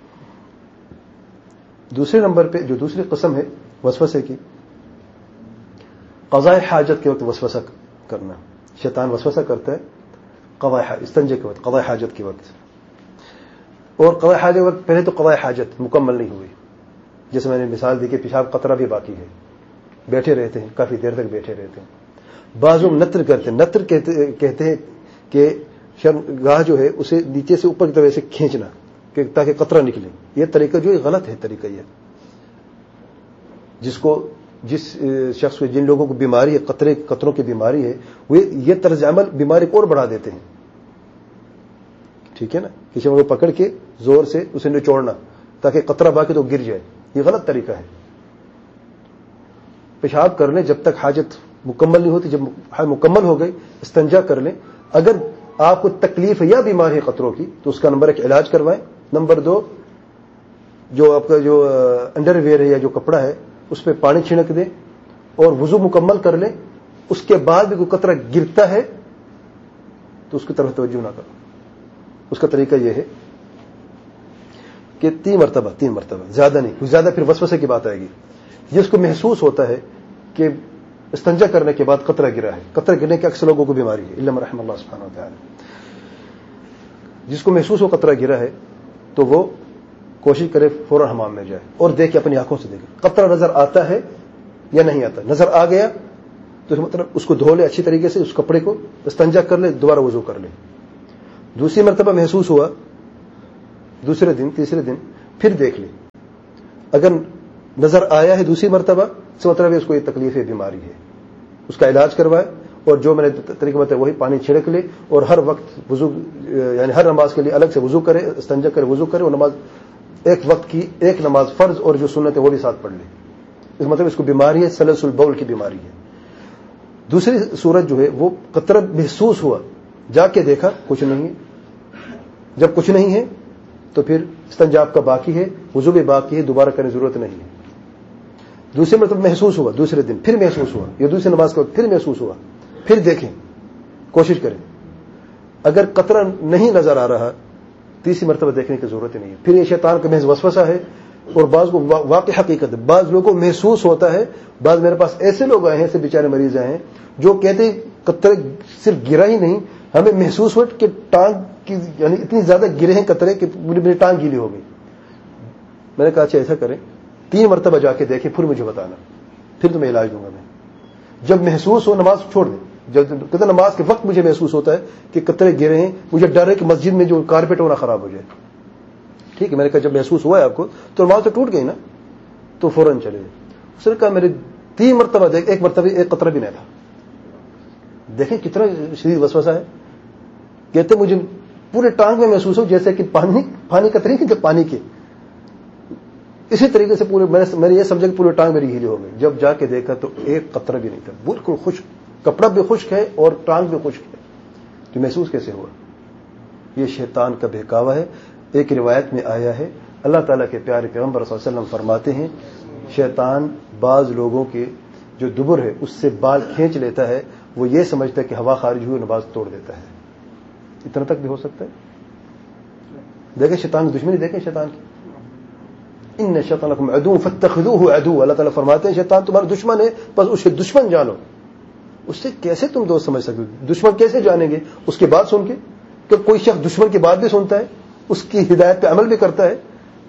دوسرے نمبر پہ جو دوسری قسم ہے وسوسے کی, قضاء حاجت کے وقت وسوسہ کرنا. شیطان وسوسہ کرتا ہے قضاء استنجے کے وقت, قضاء حاجت کے وقت. اور قضاء حاجت کے وقت پہلے تو قضاء حاجت مکمل نہیں ہوئی, جیسے میں نے مثال دی کہ پیشاب قطرہ بھی باقی ہے, بیٹھے رہتے ہیں, کافی دیر تک بیٹھے رہتے ہیں. بعض لوگ نتر کرتے ہیں, نتر کہتے ہیں کہ شرمگاہ جو ہے اسے نیچے سے اوپر کی طرف سے کھینچنا کہ تاکہ قطرہ نکلے. یہ طریقہ جو ہے غلط ہے طریقہ. یہ جس شخص کو, جن لوگوں کو بیماری ہے, قطروں کی بیماری ہے, وہ یہ طرز عمل بیماری کو اور بڑھا دیتے ہیں. ٹھیک ہے نا, کسی کو پکڑ کے زور سے اسے نچوڑنا تاکہ قطرہ باقی تو گر جائے, یہ غلط طریقہ ہے. پیشاب کر لیں جب تک حاجت مکمل نہیں ہوتی, جب مکمل ہو گئی استنجا کر لیں. اگر آپ کو تکلیف یا بیماری ہے قطروں کی تو اس کا نمبر 1 علاج کروائیں. نمبر 2 جو آپ کا جو انڈر ویئر ہے یا جو کپڑا ہے اس پہ پانی چھڑک دیں اور وضو مکمل کر لیں. اس کے بعد بھی کوئی قطرہ گرتا ہے تو اس کی طرف توجہ نہ کرو. اس کا طریقہ یہ ہے کہ 3 مرتبہ زیادہ نہیں, کچھ زیادہ پھر وسوسے کی بات آئے گی. جس کو محسوس ہوتا ہے کہ استنجا کرنے کے بعد قطرہ گرا ہے, قطرہ گرنے کے اکثر لوگوں کو بیماری ہے, الا من رحم اللہ سبحانہ وتعالی. جس کو محسوس ہو قطرہ گرا ہے تو وہ کوشش کرے فوراً حمام میں جائے اور دیکھے, اپنی آنکھوں سے دیکھے قطرہ نظر آتا ہے یا نہیں آتا. نظر آ گیا تو تو مطلب اس کو دھو لے اچھی طریقے سے, اس کپڑے کو استنجا کر لے, دوبارہ وضو کر لے. دوسری مرتبہ محسوس ہوا, دوسرے دن تیسرے دن پھر دیکھ لے, اگر نظر آیا ہے دوسری مرتبہ سے مطلب ہے اس کو یہ تکلیف ہے, بیماری ہے, اس کا علاج کروائے, اور جو میں نے طریقہ بتایا وہی پانی چھڑک لے, اور ہر وقت وضو یعنی ہر نماز کے لیے الگ سے وضو کرے, استنجا کرے, وضو کرے, اور نماز ایک وقت کی ایک نماز فرض اور جو سنت ہے وہ بھی ساتھ پڑھ لے. اس مطلب اس کو بیماری ہے, سلس البول کی بیماری ہے. دوسری صورت جو ہے وہ قطرہ محسوس ہوا, جا کے دیکھا کچھ نہیں ہے, جب کچھ نہیں ہے تو پھر استنجا آپ کا باقی ہے, وضو بھی باقی ہے, دوبارہ کرنے کی ضرورت نہیں ہے. دوسرے مرتبہ محسوس ہوا, دوسرے دن پھر محسوس ہوا, یا دوسری نماز کے وقت پھر محسوس ہوا, پھر دیکھیں, کوشش کریں. اگر قطرہ نہیں نظر آ رہا, تیسری مرتبہ دیکھنے کی ضرورت نہیں ہے. پھر یہ شیطان کا محض وسوسہ ہے, اور بعض کو واقع حقیقت ہے. بعض لوگوں کو محسوس ہوتا ہے, بعض میرے پاس ایسے لوگ آئے ہیں, ایسے بیچارے مریض آئے ہیں جو کہتے ہیں قطرے صرف گرا ہی نہیں, ہمیں محسوس ہوا کہ ٹانگ کی یعنی اتنی زیادہ گرے ہیں قطرے کہ میری ٹانگ گیلی ہو گئی. میں نے کہا اچھا ایسا کریں, 3 مرتبہ جا کے دیکھیں, پھر مجھے بتانا, پھر تمہیں علاج دوں گا میں. جب محسوس ہو نماز چھوڑ دیں. جب کہتے نماز کے وقت مجھے محسوس ہوتا ہے کہ قطرے گرے ہیں, مجھے ڈر ہے کہ مسجد میں جو کارپیٹ ہونا خراب ہو جائے. ٹھیک ہے, میں نے کہا جب محسوس ہوا ہے آپ کو تو نماز تو ٹوٹ گئی نا, تو فوراً چلے. اس نے کہا میرے 3 مرتبہ دیکھ, ایک مرتبہ ایک قطرہ بھی نہیں تھا. دیکھیں کتنا شدید وسوسہ ہے. کہتے مجھے پورے ٹانگ میں محسوس ہو جیسے کہ پانی قطرے کی, جب پانی کے اسی طریقے سے پورے میں نے یہ سمجھا کہ پورے ٹانگ میری گیلی ہو گئی. جب جا کے دیکھا تو ایک قطرہ بھی نہیں تھا, بالکل خشک, کپڑا بھی خشک ہے اور ٹانگ بھی خشک ہے. تو محسوس کیسے ہوا؟ یہ شیطان کا بہکاوا ہے. ایک روایت میں آیا ہے, اللہ تعالیٰ کے پیارے پیغمبر صلی اللہ علیہ وسلم فرماتے ہیں, شیطان بعض لوگوں کے جو دبر ہے اس سے بال کھینچ لیتا ہے, وہ یہ سمجھتا ہے کہ ہوا خارج ہوئی, نماز توڑ دیتا ہے. اتنا تک بھی ہو سکتا ہے. دیکھیں شیطان کی دشمنی, دیکھیں شیطان کی. ان شیطان لکم عدو فاتخذوه عدو, اللہ تعالیٰ فرماتے ہیں شیطان تمہارا دشمن ہے, بس اسے دشمن جانو. اس سے کیسے تم دوست سمجھ سکتے ہو؟ دشمن کیسے جانیں گے؟ اس کی بات سن کے. کہ کوئی شخص دشمن کی بات بھی سنتا ہے, اس کی ہدایت پہ عمل بھی کرتا ہے.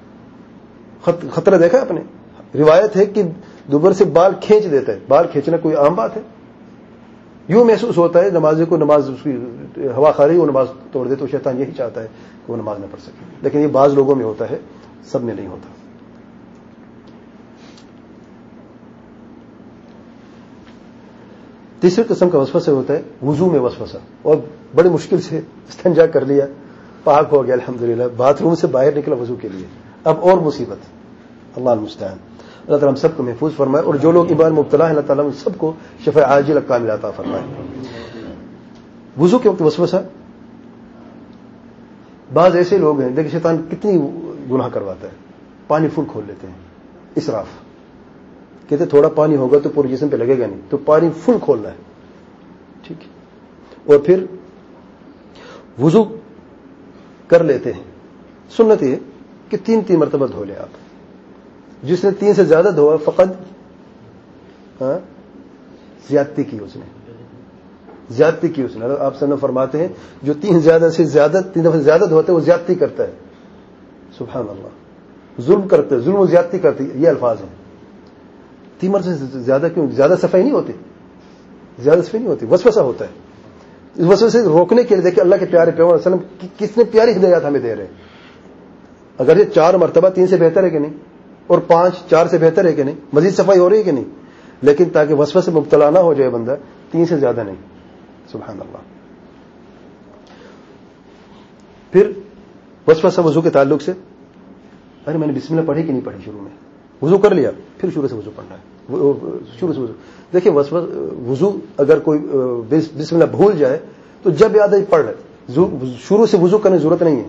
خطرہ دیکھا آپ نے؟ روایت ہے کہ دوبر سے بال کھینچ دیتا ہے. بال کھینچنا کوئی عام بات ہے؟ یوں محسوس ہوتا ہے نمازی کو, نماز اس کی ہوا خاری وہ نماز توڑ دے. تو شیطان یہی چاہتا ہے کہ وہ نماز نہ پڑھ سکے. لیکن یہ بعض لوگوں میں ہوتا ہے, سب میں نہیں ہوتا. تیسری قسم کا وسوسہ ہوتا ہے وضو میں وسوسہ, اور بڑی مشکل سے استنجا کر لیا, پاک ہو گیا الحمدللہ, باتھ روم سے باہر نکلا وضو کے لیے, اب اور مصیبت. اللہ المستعان. اللہ تعالیٰ ہم سب کو محفوظ فرمائے, اور جو لوگ ایمان مبتلا ہیں اللہ تعالیٰ ہم سب کو شفاء عاجلہ کاملہ عطا فرمائے. وضو کے وقت وسوسہ, بعض ایسے لوگ ہیں دیکھیں شیطان کتنی گناہ کرواتا ہے. پانی فل کھول لیتے ہیں, اسراف. کہتے تھوڑا پانی ہوگا تو پورے جسم پہ لگے گا نہیں, تو پانی فل کھولنا ہے. ٹھیک ہے, اور پھر وضو کر لیتے ہیں. سنت یہ کہ 3 مرتبہ دھو لیں آپ. جس نے 3 سے زیادہ دھوا فقط زیادتی کی, اس نے زیادتی کی. اس نے آپ سب فرماتے ہیں جو 3 دفعہ سے زیادہ دھوتے ہیں وہ زیادتی کرتا ہے. سبحان اللہ, ظلم کرتے, ظلم و زیادتی کرتی, یہ الفاظ ہیں. 3 مرتبہ سے زیادہ کیوں؟ زیادہ صفائی نہیں ہوتی, زیادہ صفائی نہیں ہوتی, وسوسہ ہوتا ہے. اس وسوسے سے روکنے کے لیے دیکھیں اللہ کے پیارے پیغمبر صلی اللہ علیہ وسلم کتنے پیاری ہدایات ہمیں دے رہے ہیں. اگر یہ 4 مرتبہ 3 سے بہتر ہے کہ نہیں, اور 5 4 سے بہتر ہے کہ نہیں, مزید صفائی ہو رہی ہے کہ نہیں, لیکن تاکہ وسوسے سے مبتلا نہ ہو جائے بندہ, 3 سے زیادہ نہیں. سبحان اللہ. پھر وسوسہ وضو کے تعلق سے, ارے میں نے بسم اللہ پڑھی کہ نہیں پڑھی, شروع میں وضو کر لیا, پھر شروع سے وضو پڑھنا ہے, شروع سے وضو. دیکھیں وضو اگر کوئی بسم اللہ بھول جائے تو جب یاد آئی پڑھ لے, شروع سے وضو کرنے کی ضرورت نہیں ہے.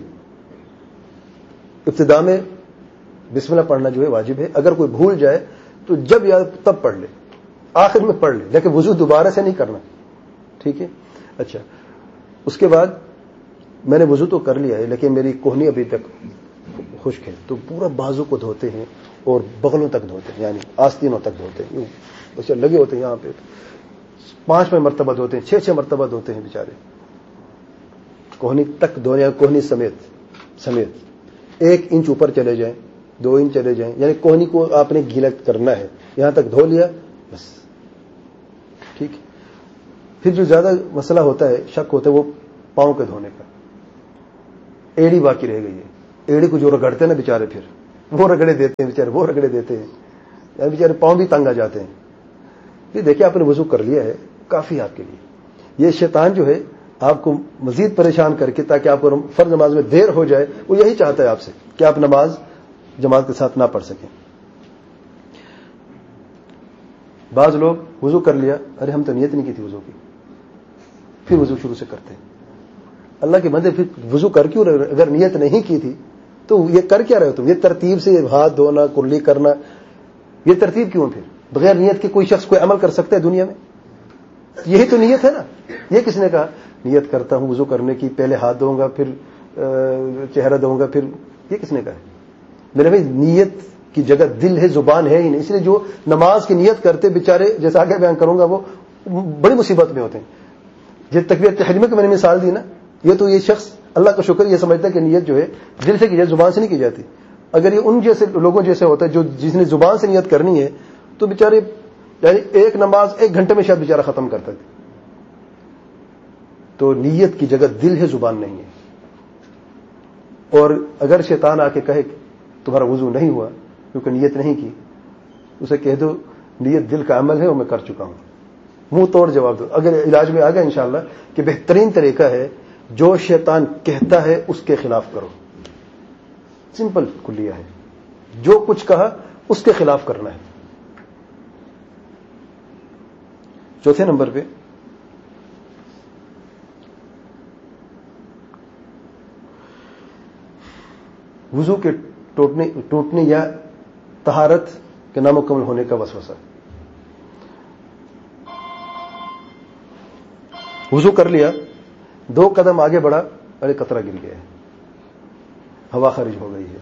ابتدا میں بسم اللہ پڑھنا جو ہے واجب ہے. اگر کوئی بھول جائے تو جب یاد تب پڑھ لے, آخر میں پڑھ لے, لیکن وضو دوبارہ سے نہیں کرنا. ٹھیک ہے. اچھا, اس کے بعد میں نے وضو تو کر لیا ہے لیکن میری کوہنی ابھی تک خشک ہے, تو پورا بازو کو دھوتے ہیں اور بغلوں تک دھوتے ہیں, یعنی آستینوں تک دھوتے ہیں. یوں بچے لگے ہوتے ہیں یہاں پہ, 5 مرتبہ دھوتے ہیں, 6 مرتبہ دھوتے ہیں بیچارے. کوہنی تک دھونے, کوہنی سمیت 1 انچ اوپر چلے جائیں, 2 انچ چلے جائیں, یعنی کوہنی کو آپ نے گیلا کرنا ہے, یہاں تک دھو لیا بس. ٹھیک ہے. پھر جو زیادہ مسئلہ ہوتا ہے، شک ہوتا ہے، وہ پاؤں کے دھونے کا. ایڑی باقی رہ گئی ہے، ایڑی کو جو رگڑتے ہیں نا بیچارے، پھر وہ رگڑے دیتے ہیں بیچارے، وہ رگڑے دیتے ہیں، یا بیچارے پاؤں بھی تنگ آ جاتے ہیں. یہ دیکھیں آپ نے وضو کر لیا ہے، کافی آپ کے لیے. یہ شیطان جو ہے آپ کو مزید پریشان کر کے تاکہ آپ کو فرض نماز میں دیر ہو جائے، وہ یہی چاہتا ہے آپ سے کہ آپ نماز جماعت کے ساتھ نہ پڑھ سکیں. بعض لوگ وضو کر لیا، ارے ہم تو نیت نہیں کی تھی وضو کی، پھر وضو شروع سے کرتے ہیں. اللہ کے بندے، پھر وضو کر کیوں رہے؟ اگر نیت نہیں کی تھی تو یہ کر کیا رہے ہو تم؟ یہ ترتیب سے ہاتھ دھونا، کلی کرنا، یہ ترتیب کیوں؟ پھر بغیر نیت کے کوئی شخص کوئی عمل کر سکتا ہے دنیا میں؟ یہی تو نیت ہے نا. یہ کس نے کہا نیت کرتا ہوں وضو کرنے کی، پہلے ہاتھ دھوؤں گا، پھر چہرہ دھوؤں گا، پھر یہ کس نے کہا؟ میرے بھائی نیت کی جگہ دل ہے، زبان ہے ہی نہیں. اس لیے جو نماز کی نیت کرتے بیچارے، جیسا آگے بیان کروں گا، وہ بڑی مصیبت میں ہوتے ہیں. جس تکبیرۃ تحریمہ کی میں نے مثال دی نا، یہ تو یہ شخص اللہ کا شکر یہ سمجھتا ہے کہ نیت جو ہے دل سے کی جائے، زبان سے نہیں کی جاتی. اگر یہ ان جیسے لوگوں جیسے ہوتا ہے جو جس نے زبان سے نیت کرنی ہے، تو بیچارے یعنی ایک نماز 1 گھنٹے میں شاید بیچارہ ختم کرتا تھا. تو نیت کی جگہ دل ہے، زبان نہیں ہے. اور اگر شیطان آ کے کہے تمہارا وضو نہیں ہوا کیونکہ نیت نہیں کی، اسے کہہ دو نیت دل کا عمل ہے اور میں کر چکا ہوں. منہ توڑ جواب دو. اگر علاج میں آ گیا انشاءاللہ کہ بہترین طریقہ ہے جو شیطان کہتا ہے اس کے خلاف کرو. سمپل کلیہ ہے، جو کچھ کہا اس کے خلاف کرنا ہے. چوتھے نمبر پہ وضو کے ٹوٹنے یا طہارت کے نامکمل ہونے کا وسوسہ. وضو کر لیا، 2 قدم آگے بڑھا، ارے قطرہ گر گیا ہے، ہوا خارج ہو گئی ہے.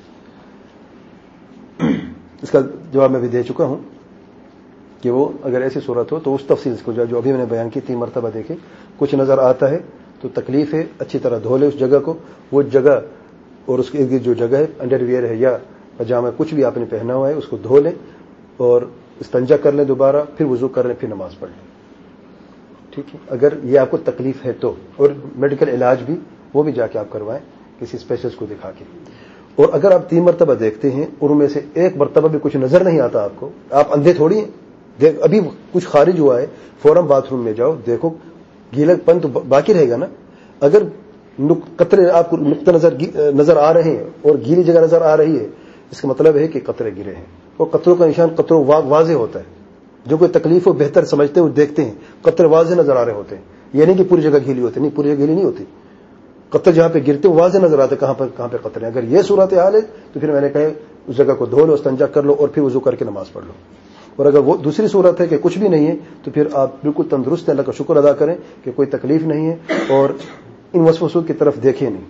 اس کا جواب میں بھی دے چکا ہوں کہ وہ اگر ایسی صورت ہو تو اس تفصیل کو جو ابھی میں نے بیان کی 3 مرتبہ دیکھے، کچھ نظر آتا ہے تو تکلیف ہے، اچھی طرح دھو لے اس جگہ کو، وہ جگہ اور اس کے ارد گرد جو جگہ ہے، انڈر ویئر ہے یا پاجامہ، کچھ بھی آپ نے پہنا ہوا ہے، اس کو دھو لیں اور استنجا کر لیں دوبارہ، پھر وضو کر لیں، پھر نماز پڑھ لیں. ٹھیک ہے، اگر یہ آپ کو تکلیف ہے تو. اور میڈیکل علاج بھی وہ بھی جا کے آپ کروائیں کسی اسپیشلسٹ کو دکھا کے. اور اگر آپ 3 مرتبہ دیکھتے ہیں اور ان میں سے 1 مرتبہ بھی کچھ نظر نہیں آتا آپ کو، آپ اندھے تھوڑی ہیں، ابھی کچھ خارج ہوا ہے، فوراً باتھ روم میں جاؤ، دیکھو گیلا پن تو باقی رہے گا نا. اگر قطرے آپ کو نقطہ نظر آ رہے ہیں اور گیلی جگہ نظر آ رہی ہے، اس کا مطلب ہے کہ قطرے گرے ہیں. اور قطروں کا نشان قطروں واضح ہوتا ہے. جو کوئی تکلیف ہو بہتر سمجھتے ہیں وہ دیکھتے ہیں قطرے واضح نظر آ رہے ہوتے ہیں. یہ نہیں کہ پوری جگہ گیلی ہوتی، نہیں، پوری جگہ گیلی نہیں ہوتی. قطرے جہاں پہ گرتے ہیں واضح نظر آتے کہاں پہ قطرے ہیں. اگر یہ صورت حال ہے تو پھر میں نے کہا اس جگہ کو دھو لو، استنجا کر لو اور پھر وضو کر کے نماز پڑھ لو. اور اگر وہ دوسری صورت ہے کہ کچھ بھی نہیں ہے تو پھر آپ بالکل تندرست ہیں، اللہ کا شکر ادا کریں کہ کوئی تکلیف نہیں ہے اور ان وسوسوں کی طرف دیکھیں نہیں.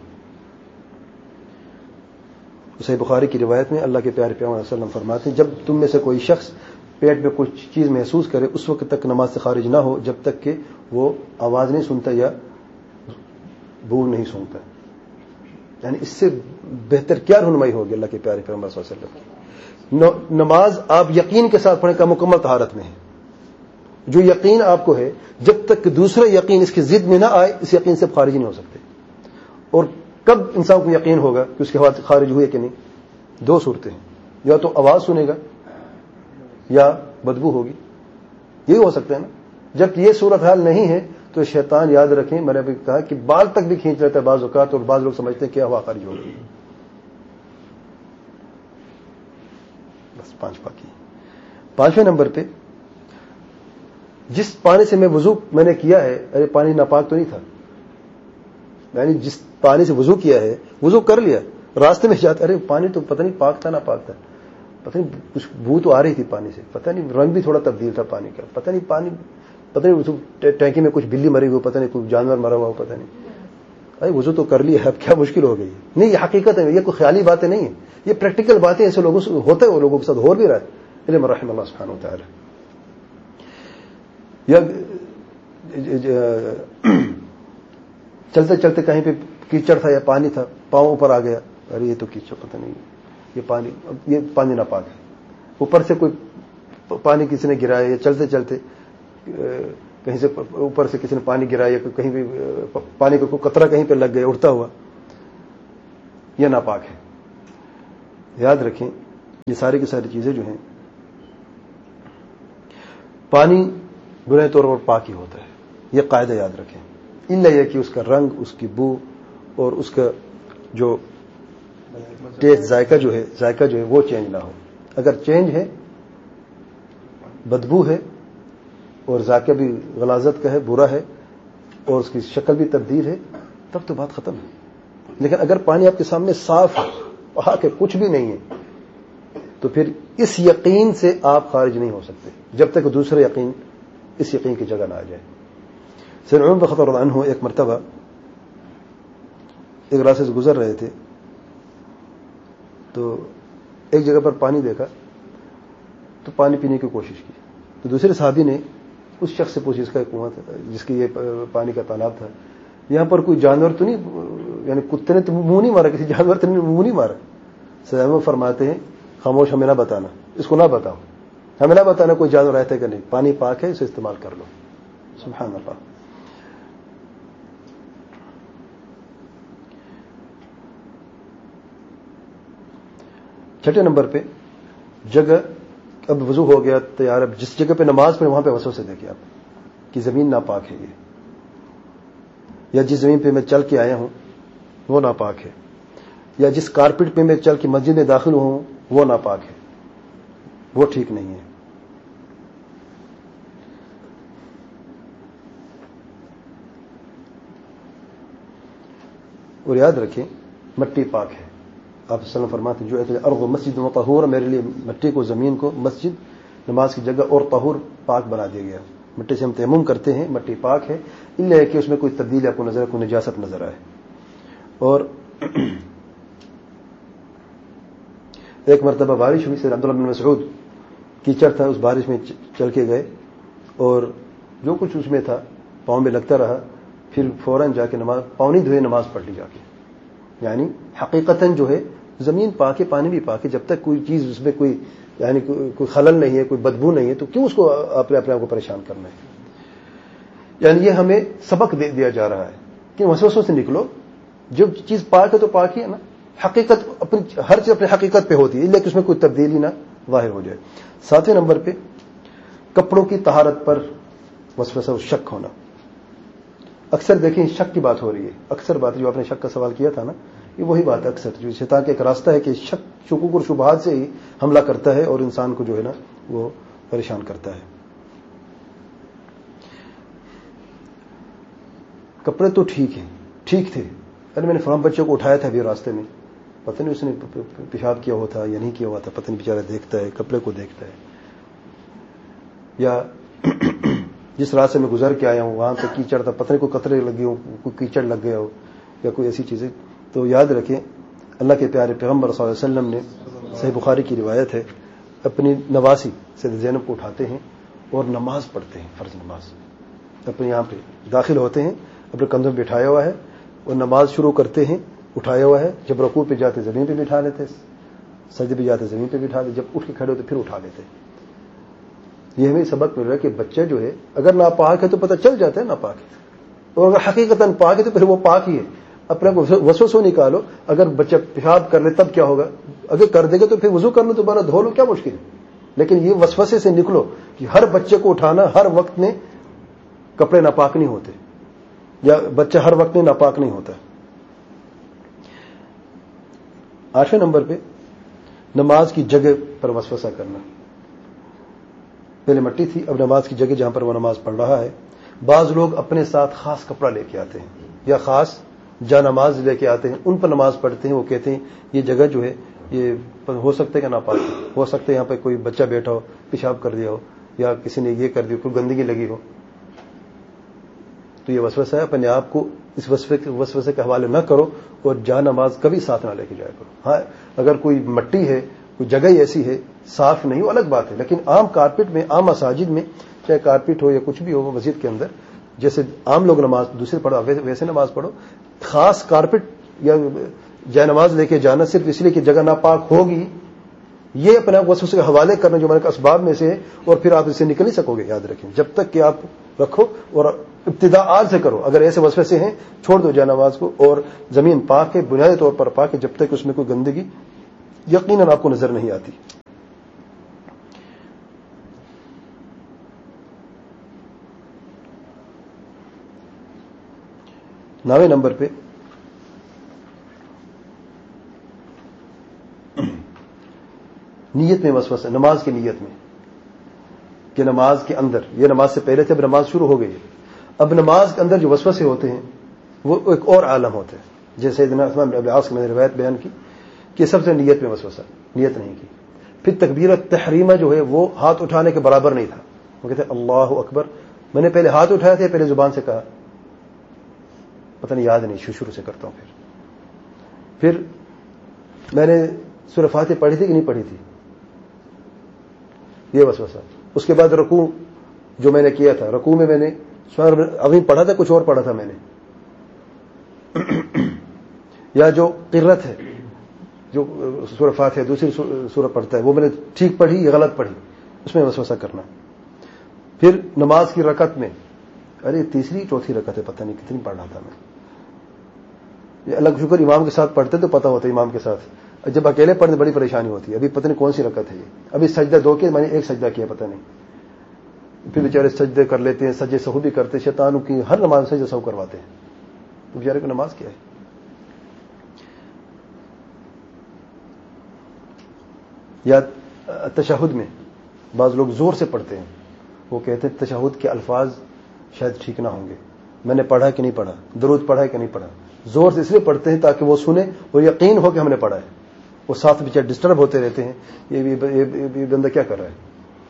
صحیح بخاری کی روایت میں اللہ کے پیارے پیغمبر صلی اللہ علیہ وسلم فرماتے ہیں، جب تم میں سے کوئی شخص پیٹ میں کچھ چیز محسوس کرے اس وقت تک نماز سے خارج نہ ہو جب تک کہ وہ آواز نہیں سنتا یا بو نہیں سنتا. یعنی اس سے بہتر کیا رہنمائی ہوگی اللہ کے پیارے پیغمبر صلی اللہ علیہ وسلم کی. نماز آپ یقین کے ساتھ پڑھیں کا مکمل طہارت میں ہے. جو یقین آپ کو ہے، جب تک کہ دوسرا یقین اس کی ضد میں نہ آئے اس یقین سے خارج نہیں ہو سکتے. اور کب انسان کو یقین ہوگا کہ اس کے بعد خارج ہوئے کہ نہیں؟ 2 صورتیں ہیں، یا تو آواز سنے گا یا بدبو ہوگی. یہی ہو سکتا ہے نا. جب یہ صورتحال نہیں ہے تو شیطان یاد رکھیں، میں نے ابھی کہا کہ بال تک بھی کھینچ لیتا ہے بعض اوقات، اور بعض لوگ سمجھتے ہیں کہ ہوا خارج ہوگی. بس 5 باقی. 5ویں نمبر پہ جس پانی سے میں نے کیا ہے، ارے پانی ناپاک تو نہیں تھا. یعنی جس پانی سے وضو کیا ہے، وضو کر لیا، راستے میں جاتا ارے پانی تو پتہ نہیں پاک تھا ناپاک تھا، پتہ نہیں کچھ بو تو آ رہی تھی پانی سے، پتہ نہیں رنگ بھی تھوڑا تبدیل تھا پانی کا، پتہ نہیں ٹینکی میں کچھ بلی مری ہوئی، پتہ نہیں کوئی جانور مرا ہوا ہو، پتہ نہیں. ارے وضو تو کر لیا، اب کیا مشکل ہو گئی؟ نہیں، یہ حقیقت ہے، یہ کوئی خیالی باتیں نہیں ہیں، یہ پریکٹیکل باتیں ایسے لوگوں سے ہوتا ہے، وہ لوگوں کے ساتھ ہو بھی رہا ہے. علم رحم اللہ سبحانہ و تعالی. یا چلتے چلتے کہیں پہ کیچڑ تھا یا پانی تھا، پاؤں اوپر آ گیا، ارے یہ تو کیچڑ، پتہ نہیں یہ پانی ناپاک ہے. اوپر سے کوئی پانی کسی نے گرایا یا چلتے چلتے کہیں سے اوپر سے کسی نے پانی گرایا یا کہیں بھی پانی کا کوئی قطرہ کہیں پہ لگ گیا اڑتا ہوا، یہ ناپاک ہے. یاد رکھیں یہ ساری کی ساری چیزیں جو ہیں، پانی بنیادی طور پر پاک ہی ہوتا ہے، یہ قاعدہ یاد رکھیں. الا یہ کہ اس کا رنگ، اس کی بو اور اس کا جو ٹیسٹ ذائقہ جو ہے وہ چینج نہ ہو. اگر چینج ہے، بدبو ہے اور ذائقہ بھی غلاظت کا ہے، برا ہے اور اس کی شکل بھی تبدیل ہے، تب تو بات ختم ہے. لیکن اگر پانی آپ کے سامنے صاف ہے، پاک ہے، کچھ بھی نہیں ہے، تو پھر اس یقین سے آپ خارج نہیں ہو سکتے جب تک دوسرا یقین اس یقین کی جگہ نہ آ جائے. سیدنا عمر بن الخطاب رضی اللہ عنہ ایک مرتبہ ایک راستے سے گزر رہے تھے تو ایک جگہ پر پانی دیکھا تو پانی پینے کی کوشش کی. تو دوسرے صحابی نے اس شخص سے پوچھا، جس کا ایک کنواں تھا، جس کی یہ پانی کا تالاب تھا، یہاں پر کوئی جانور تو نہیں، یعنی کتے نے تو منہ نہیں مارا، کسی جانور نے منہ نہیں مارا؟ سیدنا فرماتے ہیں خاموش، ہمیں نہ بتانا، اس کو نہ بتاؤ، ہمیں نہ بتانا کوئی جانور رہتا ہے کہ نہیں، پانی پاک ہے، اسے استعمال کر لو. سبحان اللہ. چھٹے نمبر پہ جگہ، اب وضو ہو گیا تیار، اب جس جگہ پہ نماز پڑھے وہاں پہ وسوسے دیکھیں آپ کہ زمین ناپاک ہے یہ، یا جس زمین پہ میں چل کے آیا ہوں وہ ناپاک ہے، یا جس کارپٹ پہ میں چل کے مسجد میں داخل ہوں وہ ناپاک ہے، وہ ٹھیک نہیں ہے. اور یاد رکھیں مٹی پاک ہے. آپ وسلم فرماتے ہیں جو الارض مسجد و طہور، میرے لیے مٹی کو، زمین کو مسجد، نماز کی جگہ اور طہور، پاک بنا دیا گیا. مٹی سے ہم تیمم کرتے ہیں، مٹی پاک ہے، الا ہے کہ اس میں کوئی تبدیلی آپ کو نظر، کوئی نجاست نظر آئے. اور ایک مرتبہ بارش ہوئی، سیدنا عبداللہ بن مسعود کیچڑ تھا، اس بارش میں چل کے گئے اور جو کچھ اس میں تھا پاؤں میں لگتا رہا، پھر فوراً جا کے نماز، پاؤں نہیں دھوئے، نماز پڑھ لی جا کے. یعنی حقیقتاً جو ہے زمین پاک ہے، پانی بھی پاک ہے، جب تک کوئی چیز اس میں کوئی یعنی کوئی خلل نہیں ہے، کوئی بدبو نہیں ہے، تو کیوں اس کو اپنے آپ کو پریشان کرنا ہے؟ یعنی یہ ہمیں سبق دے دیا جا رہا ہے کہ وسوسوں سے نکلو، جو چیز پاک ہے تو پاک ہی ہے نا، حقیقت اپنی، ہر چیز اپنی حقیقت پہ ہوتی ہے، لیکن اس میں کوئی تبدیلی نہ ظاہر ہو جائے. 7ویں نمبر پہ کپڑوں کی طہارت پر وسوسہ و شک ہونا. اکثر دیکھیں شک کی بات ہو رہی ہے، اکثر بات جو آپ نے شک کا سوال کیا تھا نا، یہ وہی بات ہے اکثر، جو شیطان کا ایک راستہ ہے کہ شکوک اور شبہات سے ہی حملہ کرتا ہے اور انسان کو جو ہے نا وہ پریشان کرتا ہے. کپڑے تو ٹھیک تھے، ارے میں نے فلاں بچے کو اٹھایا تھا ابھی راستے میں، پتہ نہیں اس نے پیشاب کیا ہوا تھا یا نہیں کیا ہوا تھا، پتہ نہیں بیچارہ دیکھتا ہے، کپڑے کو دیکھتا ہے. یا جس راستے میں گزر کے آیا ہوں وہاں پہ کیچڑ تھا، پتہ نہیں کوئی قطرے لگے ہو، کوئی کیچڑ لگ گیا ہو یا کوئی ایسی چیزیں. تو یاد رکھیں اللہ کے پیارے پیغمبر صلی اللہ علیہ وسلم نے، صحیح بخاری کی روایت ہے، اپنی نواسی سیدہ زینب کو اٹھاتے ہیں اور نماز پڑھتے ہیں، فرض نماز، اپنے یہاں پہ داخل ہوتے ہیں، اپنے کندھوں پہ بٹھایا ہوا ہے اور نماز شروع کرتے ہیں، اٹھایا ہوا ہے. جب رکوع پہ جاتے زمین پہ بٹھا لیتے، سجدے پہ جاتے زمین پہ بٹھا لیتے، جب اٹھ کے کھڑے ہوتے پھر اٹھا لیتے. یہ ہمیں سبق مل رہا ہے کہ بچہ جو ہے اگر ناپاک ہے تو پتہ چل جاتا ہے ناپاک ہے، اور اگر حقیقتاً پاک ہے تو پھر وہ پاک ہی ہے. اپنے کو وسوسہ نکالو، اگر بچہ پیشاب کر لے تب کیا ہوگا، اگر کر دے گا تو پھر وضو کر لو، دوبارہ دھو لو، کیا مشکل ہے. لیکن یہ وسوسے سے نکلو کہ ہر بچے کو اٹھانا ہر وقت میں کپڑے ناپاک نہیں ہوتے، یا بچہ ہر وقت میں ناپاک نہیں ہوتا. 8ویں نمبر پہ نماز کی جگہ پر وسوسہ کرنا. پہلے مٹی تھی، اب نماز کی جگہ جہاں پر وہ نماز پڑھ رہا ہے. بعض لوگ اپنے ساتھ خاص کپڑا لے کے آتے ہیں یا خاص جا نماز لے کے آتے ہیں، ان پر نماز پڑھتے ہیں. وہ کہتے ہیں یہ جگہ جو ہے یہ ہو سکتا ہے کہ ناپاک ہو سکتا ہے، یہاں پہ کوئی بچہ بیٹھا ہو، پیشاب کر دیا ہو، یا کسی نے یہ کر دیا، کوئی گندگی لگی ہو. تو یہ وسوسہ ہے، اپنے آپ کو اس وسوسے کے حوالے نہ کرو اور جا نماز کبھی ساتھ نہ لے کے جایا کرو. ہاں اگر کوئی مٹی ہے، کوئی جگہ ایسی ہے صاف نہیں، وہ الگ بات ہے، لیکن عام کارپٹ میں، عام مساجد میں، چاہے کارپٹ ہو یا کچھ بھی ہو مسجد کے اندر، جیسے عام لوگ نماز دوسرے پڑھو ویسے نماز پڑھو. خاص کارپٹ یا جائے نماز لے کے جانا صرف اس لیے کہ جگہ ناپاک ہوگی، یہ اپنے آپ وسوسے کے حوالے کرنا جو میں نے کہا اسباب میں سے ہے، اور پھر آپ اس سے نکل نہیں سکو گے. یاد رکھیں جب تک کہ آپ رکھو اور ابتدا آج سے کرو. اگر ایسے وسوسے ہیں چھوڑ دو جا نماز کو، اور زمین پاک ہے، بنیادی طور پر پاک ہے، جب تک اس میں کوئی گندگی یقیناً آپ کو نظر نہیں آتی. نویں نمبر پہ نیت میں وسوسہ، نماز کی نیت میں، کہ نماز کے اندر، یہ نماز سے پہلے تھے، اب نماز شروع ہو گئی ہے، اب نماز کے اندر جو وسوسے ہوتے ہیں وہ ایک اور عالم ہوتا ہے. جیسے سیدنا عثمان بن ابی العاص کی میں نے روایت بیان کی کہ سب سے نیت میں وسوسہ، نیت نہیں کی. پھر تکبیرۃ تحریمہ جو ہے وہ ہاتھ اٹھانے کے برابر نہیں تھا. وہ کہتے اللہ اکبر، میں نے پہلے ہاتھ اٹھایا تھا، پہلے زبان سے کہا، پتہ نہیں، یاد نہیں، شروع سے کرتا ہوں. پھر میں نے سورہ فاتحہ پڑھی تھی کہ نہیں پڑھی تھی، یہ وسوسہ. اس کے بعد رکوع جو میں نے کیا تھا، رکوع میں نے سبحان ربی العظیم پڑھا تھا، کچھ اور پڑھا تھا میں نے. یا جو قرت ہے، جو سورہ فاتحہ دوسری سورہ پڑھتا ہے، وہ میں نے ٹھیک پڑھی یا غلط پڑھی، اس میں وسوسہ کرنا. پھر نماز کی رکعت میں، ارے تیسری چوتھی رکعت ہے، پتہ نہیں کتنی پڑھ رہا تھا میں. یہ اللہ کا شکر امام کے ساتھ پڑھتے تو پتہ ہوتا ہے امام کے ساتھ، جب اکیلے پڑھنے بڑی پریشانی ہوتی ہے. ابھی پتہ نہیں کون سی رکعت ہے یہ، ابھی سجدہ 2 کے میں نے 1 سجدہ کیا، پتہ نہیں. پھر بیچارے سجدے کر لیتے ہیں، سجدے سہو بھی کرتے، شیطانوں کی ہر نماز سجدے سہو کرواتے ہیں. تو بیچارے کو نماز کیا ہے. یا تشہد میں بعض لوگ زور سے پڑھتے ہیں، وہ کہتے ہیں تشہد کے الفاظ شاید ٹھیک نہ ہوں گے، میں نے پڑھا کہ نہیں پڑھا، درود پڑھا کہ نہیں پڑھا. زور سے اس لیے پڑھتے ہیں تاکہ وہ سنیں اور یقین ہو کہ ہم نے پڑھا ہے. وہ ساتھ بیچارے ڈسٹرب ہوتے رہتے ہیں، یہ بندہ کیا کر رہا ہے.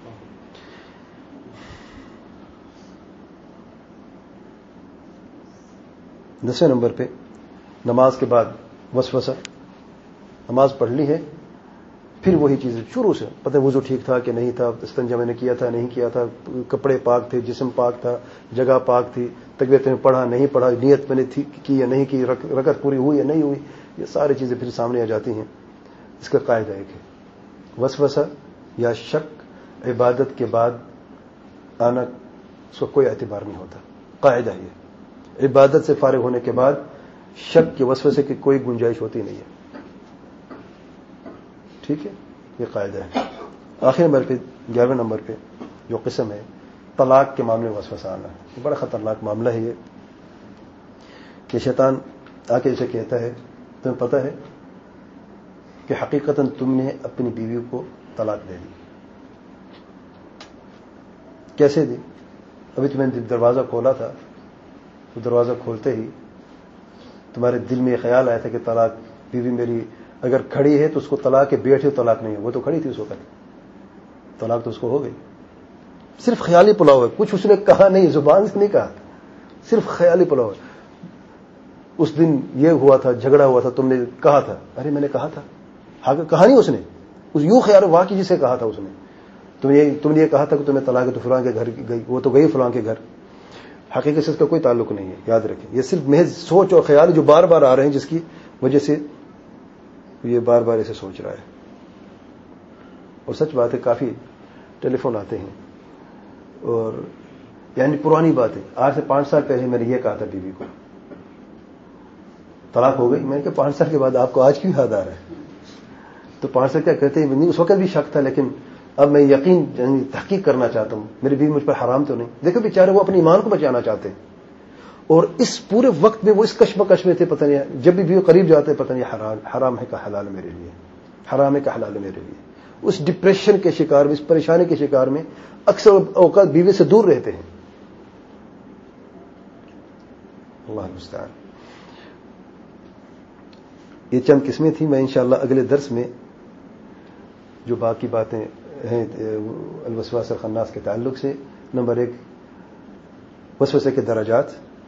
دسویں نمبر پہ نماز کے بعد وسوسہ. نماز پڑھ لی ہے، پھر وہی چیزیں شروع سے، پتہ وضو ٹھیک تھا کہ نہیں تھا، استنجا میں نے کیا تھا نہیں کیا تھا، کپڑے پاک تھے، جسم پاک تھا، جگہ پاک تھی، تکبیرت میں پڑھا نہیں پڑھا، نیت میں نے کی یا نہیں کی، رکعت پوری ہوئی یا نہیں ہوئی، یہ ساری چیزیں پھر سامنے آ جاتی ہیں. اس کا قاعدہ ایک ہے، وسوسہ یا شک عبادت کے بعد آنا، اس کا کوئی اعتبار نہیں ہوتا. قاعدہ یہ، عبادت سے فارغ ہونے کے بعد شک کے وسوسے کی کوئی گنجائش ہوتی نہیں ہے. ٹھیک ہے، یہ قاعدہ ہے. آخر نمبر پہ 11 نمبر پہ جو قسم ہے طلاق کے معاملے میں وسوسہ آنا، یہ بڑا خطرناک معاملہ ہے. یہ کہ شیطان آ کے اسے کہتا ہے تمہیں پتہ ہے کہ حقیقتاً تم نے اپنی بیوی کو طلاق دے دی. کیسے دی؟ ابھی تمہیں دروازہ کھولا تھا، تو دروازہ کھولتے ہی تمہارے دل میں یہ خیال آیا تھا کہ طلاق، بیوی میری اگر کھڑی ہے تو اس کو طلاق ہے، بیٹھی ہو طلاق نہیں ہے. وہ تو کھڑی تھی اس وقت، طلاق تو اس کو ہو گئی. صرف خیالی پلاؤ ہے، کچھ اس نے کہا نہیں، زبان سے نہیں کہا، صرف خیالی پلاؤ ہے. اس دن یہ ہوا تھا، جھگڑا ہوا تھا، تم نے کہا تھا، ارے میں نے کہا تھا، کہا نہیں اس نے، یوں خیال واقعی جسے کہا تھا اس نے، تم نے یہ کہا تھا کہ تمہیں طلاق ہے تو فلاں کے گھر گئی، وہ تو گئی فلاں کے گھر. حقیقت سے اس کا کوئی تعلق نہیں ہے، یاد رکھیں. یہ صرف محض سوچ اور خیال جو بار بار آ رہے ہیں، جس کی وجہ سے یہ بار بار اسے سوچ رہا ہے. اور سچ بات ہے، کافی ٹیلی فون آتے ہیں، اور یعنی پرانی بات ہے، آج سے 5 سال پہلے میں نے یہ کہا تھا بیوی کو، طلاق ہو گئی. میں نے کہا 5 سال کے بعد آپ کو آج کیوں یاد آ رہا ہے؟ تو 5 سال کیا کہتے ہیں، اس وقت بھی شک تھا، لیکن اب میں یقین تحقیق کرنا چاہتا ہوں، میری بیوی مجھ پر حرام تو نہیں. دیکھو بیچارے وہ اپنے ایمان کو بچانا چاہتے ہیں، اور اس پورے وقت میں وہ اس کشمکش میں تھے، پتہ نہیں جب بھی بیوی قریب جاتے پتہ نہیں حرام ہے کا حلال میرے لیے، حرام ہے کا حلال میرے لیے. اس ڈپریشن کے شکار میں، اس پریشانی کے شکار میں اکثر اوقات بیوی سے دور رہتے ہیں. اللہ المستعان. یہ چند قسمیں تھیں. میں انشاءاللہ اگلے درس میں جو باقی باتیں ہیں الوسواس الخناس کے تعلق سے، نمبر 1 وسوسے کے درجات،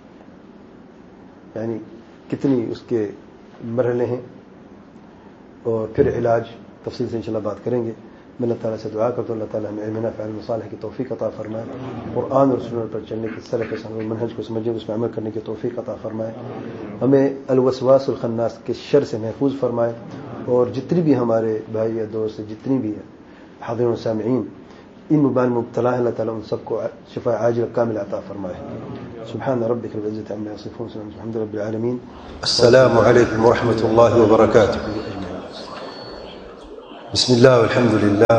یعنی کتنی اس کے مرحلے ہیں، اور پھر علاج تفصیل سے انشاءاللہ بات کریں گے. میں اللہ تعالیٰ سے دعا کرتا ہوں اللہ تعالیٰ ہمیں علم نافع عمل صالح کی توفیق عطا فرمائے، قرآن اور سنت پر چلنے کی، سلف صالح منہج کو سمجھنے، اس میں عمل کرنے کی توفیق عطا فرمائے. ہمیں الوسواس الخناس کے شر سے محفوظ فرمائے، اور جتنی بھی ہمارے بھائی یا دوست جتنی بھی حاضرین و سامعین ان بیماری میں مبتلا ہیں، اللہ تعالیٰ ان سب کو شفاء عاجل کامل عطا فرمائے۔ سبحان ربک رب العزة عما يصفون، الحمد لله رب العالمين۔ السلام علیکم ورحمۃ اللہ وبرکاتہ۔ بسم اللہ والحمد للہ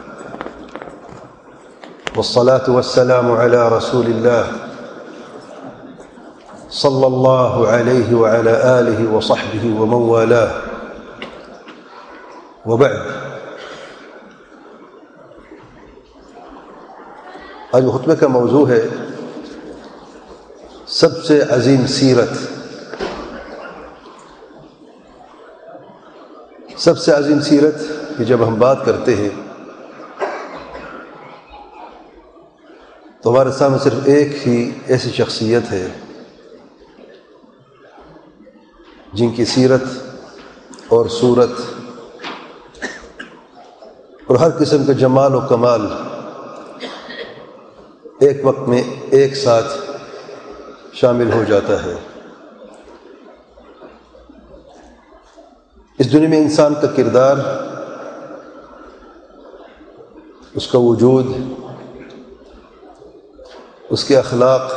والصلاة والسلام على رسول الله صلى الله عليه وعلى آله وصحبه ومن والاه، وبعد۔ آج خطبے کا موضوع ہے سب سے عظیم سیرت۔ سب سے عظیم سیرت کہ جب ہم بات کرتے ہیں تو ہمارے سامنے صرف ایک ہی ایسی شخصیت ہے جن کی سیرت اور صورت اور ہر قسم کا جمال و کمال ایک وقت میں ایک ساتھ شامل ہو جاتا ہے۔ اس دنیا میں انسان کا کردار، اس کا وجود، اس کے اخلاق،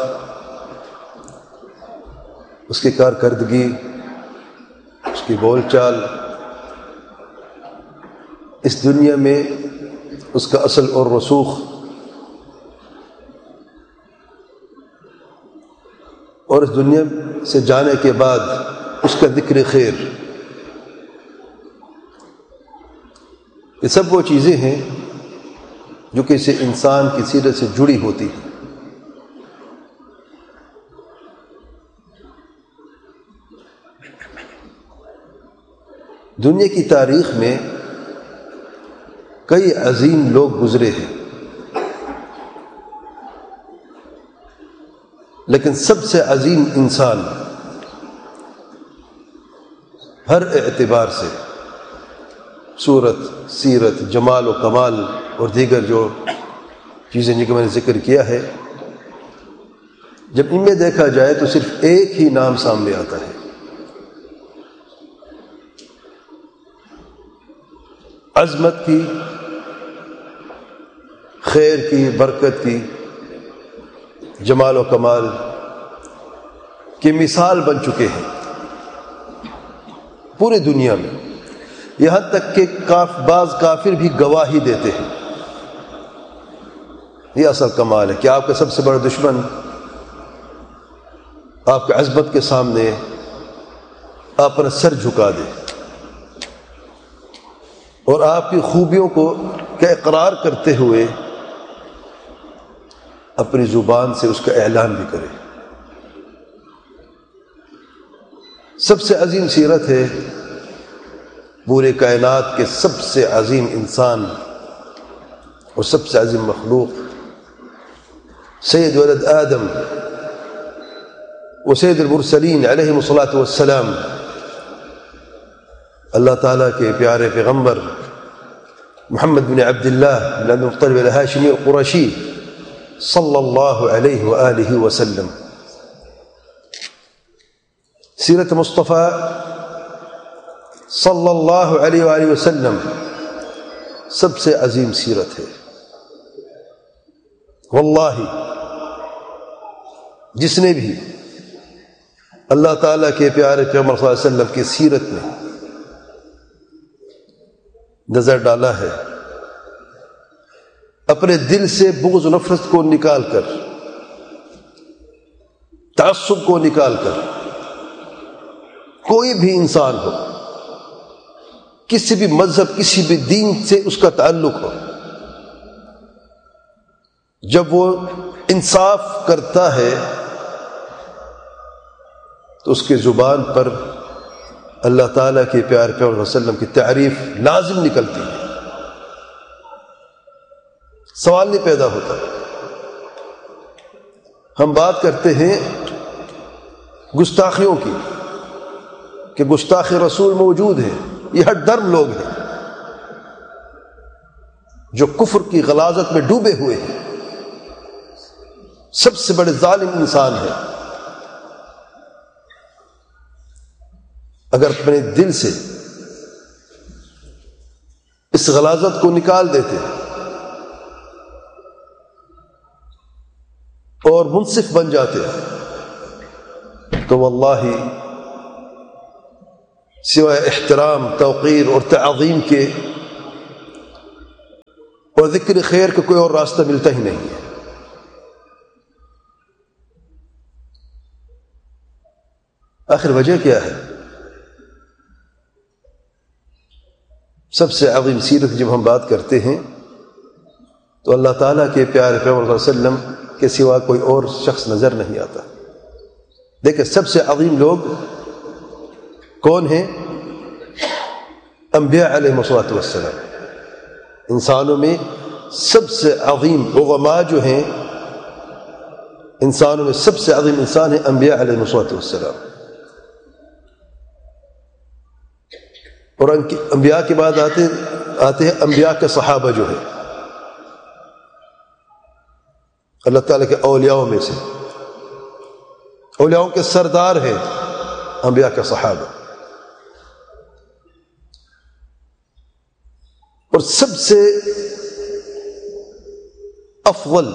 اس کی کارکردگی، اس کی بول چال، اس دنیا میں اس کا اصل اور رسوخ اور اس دنیا سے جانے کے بعد اس کا ذکر خیر، یہ سب وہ چیزیں ہیں جو کسی انسان کی سیرت سے جڑی ہوتی ہیں۔ دنیا کی تاریخ میں کئی عظیم لوگ گزرے ہیں، لیکن سب سے عظیم انسان ہر اعتبار سے، صورت، سیرت، جمال و کمال اور دیگر جو چیزیں جن کا میں نے ذکر کیا ہے، جب ان میں دیکھا جائے تو صرف ایک ہی نام سامنے آتا ہے، عظمت کی، خیر کی، برکت کی، جمال و کمال کی مثال بن چکے ہیں پوری دنیا میں، یہاں تک کہ بعض کافر بھی گواہی دیتے ہیں۔ یہ اصل کمال ہے کہ آپ کا سب سے بڑا دشمن آپ کی عظمت کے سامنے اپنا سر جھکا دے اور آپ کی خوبیوں کو کا اقرار کرتے ہوئے اپنی زبان سے اس کا اعلان بھی کرے۔ سب سے عظیم سیرت ہے پورے کائنات کے سب سے عظیم انسان اور سب سے عظیم مخلوق، سید ولد آدم و سید المرسلین علیہم الصلاۃ والسلام، اللہ تعالیٰ کے پیارے پیغمبر محمد بن عبد اللہ بن عبد المطلب الہاشمی القرشی صلی اللہ علیہ وآلہ وسلم۔ سیرت مصطفیٰ صلی اللہ علیہ وآلہ وسلم سب سے عظیم سیرت ہے۔ واللہ جس نے بھی اللہ تعالیٰ کے پیارے پیغمبر صلی اللہ علیہ وسلم کی سیرت میں نظر ڈالا ہے، اپنے دل سے بغض و نفرت کو نکال کر، تعصب کو نکال کر، کوئی بھی انسان ہو، کسی بھی مذہب، کسی بھی دین سے اس کا تعلق ہو، جب وہ انصاف کرتا ہے تو اس کی زبان پر اللہ تعالیٰ کے پیارے پیغمبر صلی اللہ علیہ وسلم کی تعریف لازم نکلتی ہے، سوال نہیں پیدا ہوتا۔ ہم بات کرتے ہیں گستاخیوں کی کہ گستاخ رسول موجود ہے، یہ ہر درم لوگ ہیں جو کفر کی غلاظت میں ڈوبے ہوئے ہیں، سب سے بڑے ظالم انسان ہے۔ اگر اپنے دل سے اس غلاظت کو نکال دیتے اور منصف بن جاتے تو واللہ سوائے احترام، توقیر اور تعظیم کے اور ذکر خیر کا کوئی اور راستہ ملتا ہی نہیں ہے۔ آخر وجہ کیا ہے؟ سب سے عظیم سیرت جب ہم بات کرتے ہیں تو اللہ تعالیٰ کے پیارے پیغمبر صلی اللہ علیہ وسلم کے سوا کوئی اور شخص نظر نہیں آتا۔ دیکھیں سب سے عظیم لوگ کون ہیں؟ انبیاء علیہ السلام۔ انسانوں میں سب سے عظیم عظماء جو ہیں، انسانوں میں سب سے عظیم انسان ہیں انبیاء علیہ السلام۔ اور انبیاء کے بعد آتے ہیں انبیاء کے صحابہ جو ہیں، اللہ تعالیٰ کے اولیاءوں میں سے، اولیاءوں کے سردار ہیں انبیاء کے صحابہ۔ اور سب سے افضل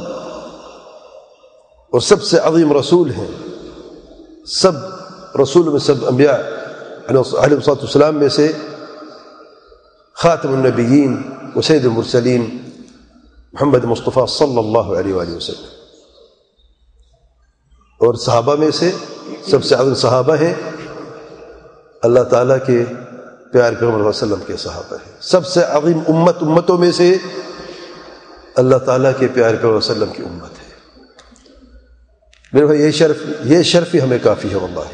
اور سب سے عظیم رسول ہیں، سب رسول میں سب انبیاء علیہ السلام میں سے خاتم النبیین و سید المرسلین محمد مصطفیٰ صلی اللہ علیہ وآلہ وسلم۔ اور صحابہ میں سے سب سے عظیم صحابہ ہیں اللہ تعالیٰ کے پیارے پیغمبر صلی اللہ علیہ وسلم کے صحابہ ہیں۔ سب سے عظیم امتوں میں سے اللہ تعالیٰ کے پیارے پیغمبر صلی اللہ علیہ وسلم کی امت ہے۔ میرے بھائی یہ شرف ہی ہمیں کافی ہے واللہ۔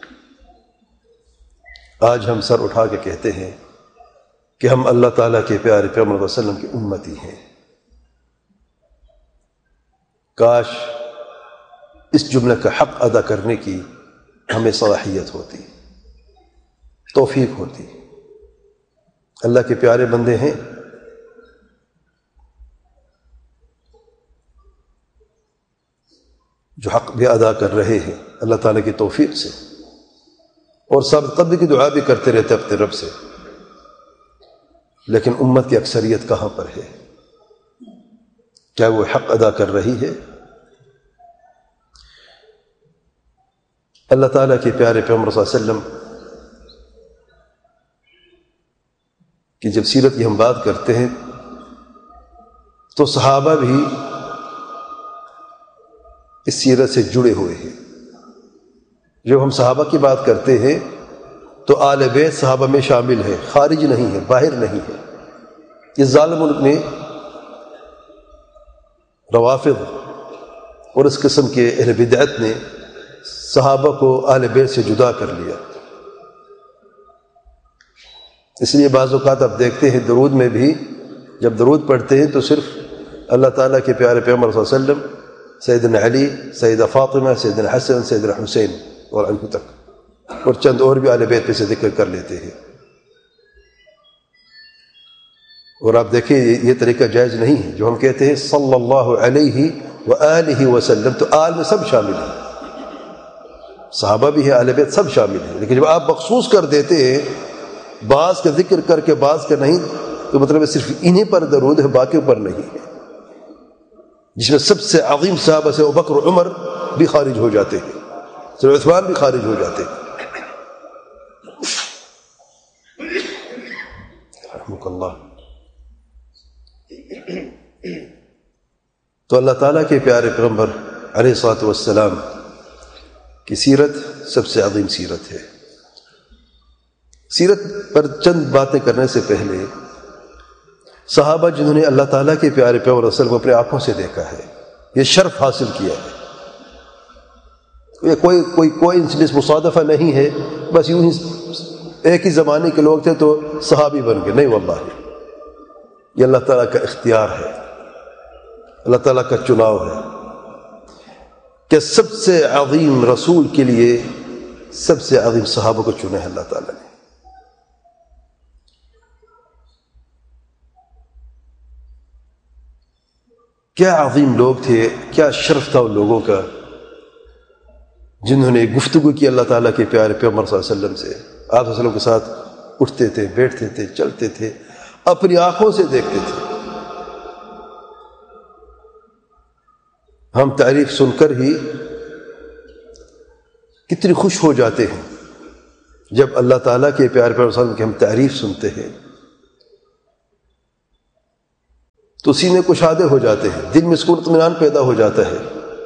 آج ہم سر اٹھا کے کہتے ہیں کہ ہم اللہ تعالیٰ کے پیارے پیغمبر صلی اللہ علیہ وسلم کی امتی ہیں۔ کاش اس جملے کا حق ادا کرنے کی ہمیں صلاحیت ہوتی، توفیق ہوتی۔ اللہ کے پیارے بندے ہیں، جو حق بھی ادا کر رہے ہیں اللہ تعالیٰ کی توفیق سے، اور ثابت قدمی کی دعا بھی کرتے رہتے اپنے رب سے، لیکن امت کی اکثریت کہاں پر ہے؟ کیا وہ حق ادا کر رہی ہے؟ اللہ تعالیٰ کے پیارے پیغمبر صلی اللہ علیہ وسلم کی جب سیرت کی ہم بات کرتے ہیں تو صحابہ بھی اس سیرت سے جڑے ہوئے ہیں۔ جب ہم صحابہ کی بات کرتے ہیں تو آل بیت صحابہ میں شامل ہے، خارج نہیں ہے، باہر نہیں ہے۔ اس ظالم ملک میں روافض اور اس قسم کے اہل بدعت نے صحابہ کو آل بیت سے جدا کر لیا۔ اس لیے بعض اوقات آپ دیکھتے ہیں درود میں بھی جب درود پڑھتے ہیں تو صرف اللہ تعالیٰ کے پیارے پیغمبر صلی اللہ علیہ وسلم، سیدنا علی، سیدہ فاطمہ، سیدنا حسن، سیدنا حسین اور عنہ تک، اور چند اور بھی آل بیت پہ سے ذکر کر لیتے ہیں۔ اور آپ دیکھیں یہ طریقہ جائز نہیں ہے۔ جو ہم کہتے ہیں صلی اللہ علیہ وآلہ وسلم، تو آل میں سب شامل ہیں، صحابہ بھی ہیں، آل بیت سب شامل ہیں۔ لیکن جب آپ مخصوص کر دیتے ہیں بعض کا ذکر کر کے بعض کا نہیں، تو مطلب صرف انہیں پر درود ہے، باقیوں پر نہیں ہے، جس میں سب سے عظیم صحابہ سے ابوبکر و عمر بھی خارج ہو جاتے ہیں، سر عثمان بھی خارج ہو جاتے ہیں رحمک اللہ۔ تو اللہ تعالیٰ کے پیارے پیغمبر علیہ الصلوۃ والسلام کی سیرت سب سے عظیم سیرت ہے۔ سیرت پر چند باتیں کرنے سے پہلے صحابہ جنہوں نے اللہ تعالیٰ کے پیارے پیغمبر صلی اللہ علیہ وسلم کو اپنے آنکھوں سے دیکھا ہے، یہ شرف حاصل کیا ہے، یہ کوئی انسیڈنس مصادفہ نہیں ہے، بس یوں ہی ایک ہی زمانے کے لوگ تھے تو صحابی بن گئے، نہیں واللہ، یہ اللہ تعالیٰ کا اختیار ہے، اللہ تعالیٰ کا چناؤ ہے کہ سب سے عظیم رسول کے لیے سب سے عظیم صحابہ کو چنا ہے اللہ تعالیٰ نے۔ کیا عظیم لوگ تھے، کیا شرف تھا ان لوگوں کا جنہوں نے گفتگو کی اللہ تعالیٰ کے پیارے پیغمبر صلی اللہ علیہ وسلم سے، آپ صلی اللہ علیہ وسلم کے ساتھ اٹھتے تھے، بیٹھتے تھے، چلتے تھے، اپنی آنکھوں سے دیکھتے تھے. ہم تعریف سن کر ہی کتنی خوش ہو جاتے ہیں جب اللہ تعالیٰ کے پیارے پیغمبر صلی اللہ علیہ وسلم کی ہم تعریف سنتے ہیں تو سینے کشادے ہو جاتے ہیں، دل میں سکون اطمینان پیدا ہو جاتا ہے،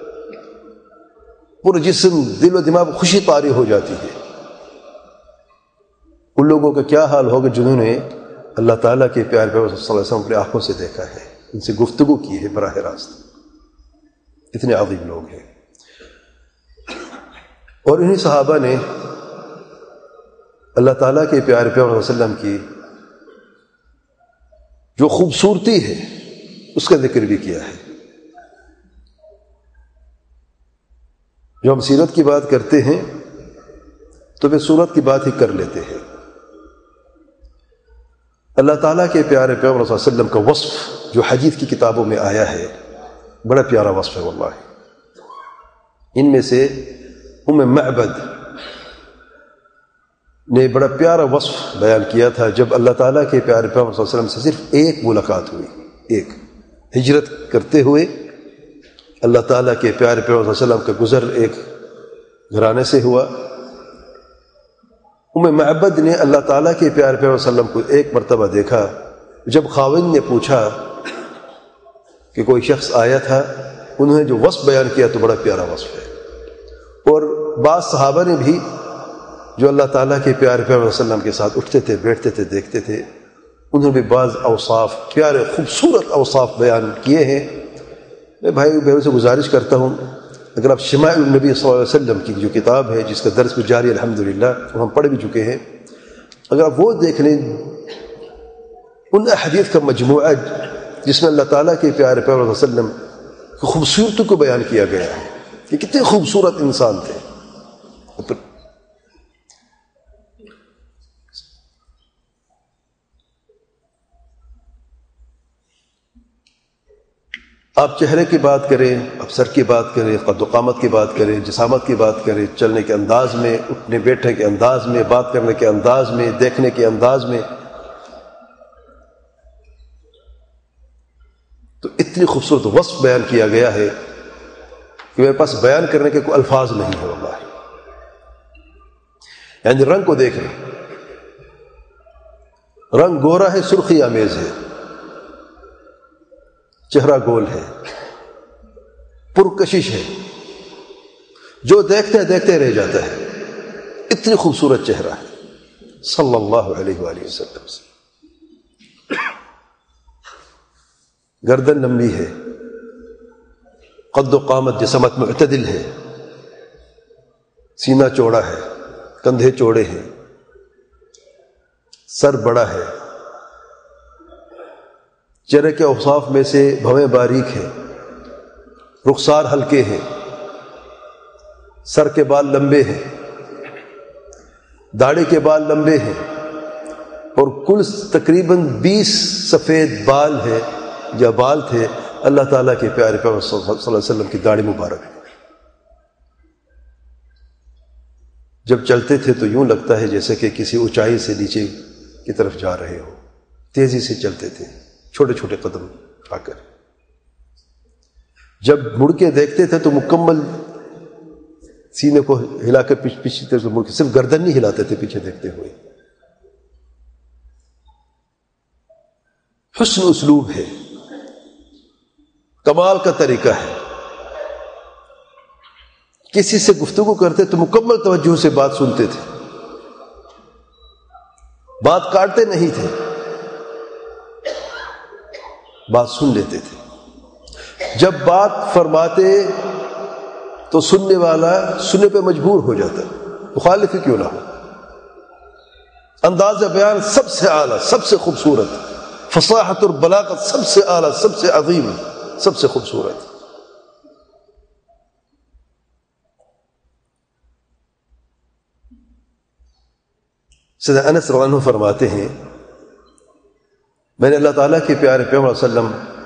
پورا جسم دل و دماغ خوشی طاری ہو جاتی ہے. ان لوگوں کا کیا حال ہوگا جنہوں نے اللہ تعالیٰ کے پیارے پیغمبر صلی اللہ علیہ وسلم اپنی آنکھوں سے دیکھا ہے، ان سے گفتگو کی ہے براہ راست. اتنے عظیم لوگ ہیں. اور انہی صحابہ نے اللہ تعالیٰ کے پیارے پیغمبر صلی اللہ علیہ وسلم کی جو خوبصورتی ہے اس کا ذکر بھی کیا ہے. جو ہم سیرت کی بات کرتے ہیں تو پھر سورت کی بات ہی کر لیتے ہیں. اللہ تعالیٰ کے پیارے پیغمبر صلی اللہ علیہ وسلم کا وصف جو حدیث کی کتابوں میں آیا ہے بڑا پیارا وصف ہے واللہ. ان میں سے ام معبد نے بڑا پیارا وصف بیان کیا تھا جب اللہ تعالیٰ کے پیارے پیغمبر صلی اللہ علیہ وسلم سے صرف ایک ملاقات ہوئی، ایک ہجرت کرتے ہوئے اللہ تعالیٰ کے پیارے پیغمبر صلی اللہ علیہ وسلم کا گزر ایک گھرانے سے ہوا. ام معبد نے اللہ تعالیٰ کے پیارے پیغمبر صلی اللہ علیہ وسلم کو ایک مرتبہ دیکھا. جب خاوند نے پوچھا کہ کوئی شخص آیا تھا، انہوں نے جو وصف بیان کیا تو بڑا پیارا وصف ہے. اور بعض صحابہ نے بھی جو اللہ تعالیٰ کے پیارے پیغمبر صلی اللہ علیہ وسلم کے ساتھ اٹھتے تھے، بیٹھتے تھے، دیکھتے تھے، انہوں نے بھی بعض اوصاف، پیارے خوبصورت اوصاف بیان کیے ہیں. میں بھائی بہنوں سے گزارش کرتا ہوں اگر آپ شمائل النبی صلی اللہ علیہ وسلم کی جو کتاب ہے جس کا درس بھی جاری الحمدللہ اور ہم پڑھ بھی چکے ہیں، اگر آپ وہ دیکھ لیں ان احادیث کا مجموعہ جس میں اللہ تعالیٰ کے پیارے پیغمبر صلی اللہ علیہ وسلم کی خوبصورتی کو بیان کیا گیا ہے کہ کتنے خوبصورت انسان تھے. آپ چہرے کی بات کریں، آپ سر کی بات کریں، قد و قامت کی بات کریں، جسامت کی بات کریں، چلنے کے انداز میں، اٹھنے بیٹھنے کے انداز میں، بات کرنے کے انداز میں، دیکھنے کے انداز میں، تو اتنی خوبصورت وصف بیان کیا گیا ہے کہ میرے پاس بیان کرنے کے کوئی الفاظ نہیں ہے واللہ. یعنی رنگ کو دیکھ لیں، رنگ گورا ہے، سرخی آمیز ہے، چہرہ گول ہے، پرکشش ہے، جو دیکھتے دیکھتے رہ جاتا ہے، اتنی خوبصورت چہرہ ہے صلی اللہ علیہ وآلہ وسلم. گردن لمبی ہے، قد و قامت جسمت معتدل ہے، سینہ چوڑا ہے، کندھے چوڑے ہیں، سر بڑا ہے، چہرے کے اوصاف میں سے بھویں باریک ہیں، رخسار ہلکے ہیں، سر کے بال لمبے ہیں، داڑھی کے بال لمبے ہیں، اور کل تقریباً 20 سفید بال ہیں یا بال تھے اللہ تعالیٰ کے پیارے پیغمبر صلی اللہ علیہ وسلم کی داڑھی مبارک ہے. جب چلتے تھے تو یوں لگتا ہے جیسے کہ کسی اونچائی سے نیچے کی طرف جا رہے ہو. تیزی سے چلتے تھے، چھوٹے چھوٹے قدم آ کر. جب مڑ کے دیکھتے تھے تو مکمل سینے کو ہلا کر پیچھے طرف مڑ کے، صرف گردن نہیں ہلاتے تھے پیچھے دیکھتے ہوئے. حسن اسلوب ہے، کمال کا طریقہ ہے. کسی سے گفتگو کرتے تو مکمل توجہ سے بات سنتے تھے، بات کاٹتے نہیں تھے، بات سن لیتے تھے. جب بات فرماتے تو سننے والا سننے پہ مجبور ہو جاتا، مخالف ہی کیوں نہ ہو. انداز بیان سب سے اعلیٰ، سب سے خوبصورت، فصاحت اور بلاغت سب سے اعلیٰ، سب سے عظیم، سب سے خوبصورت. سیدنا انس رضی اللہ عنہ فرماتے ہیں میں نے اللہ تعالیٰ کے پیارے پیغمبر صلی اللہ علیہ وسلم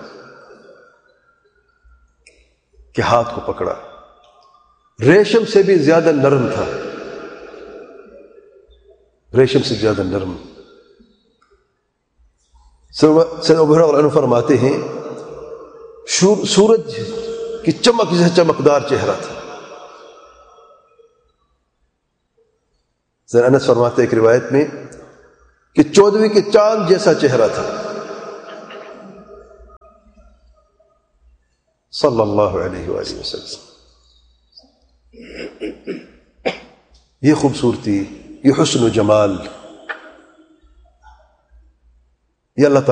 کے ہاتھ کو پکڑا، ریشم سے بھی زیادہ نرم تھا، ریشم سے زیادہ نرم. سیدنا ابو ہریرہ رضی اللہ عنہ فرماتے ہیں سورج کی چمک جیسا چمکدار چہرہ تھا. سیدنا انس فرماتے ایک روایت میں کہ 14ویں کے چاند جیسا چہرہ تھا صلی اللہ علیہ وآلہ وسلم. یہ خوبصورتی، یہ حسن و جمال، یہ اللہ تعالیٰ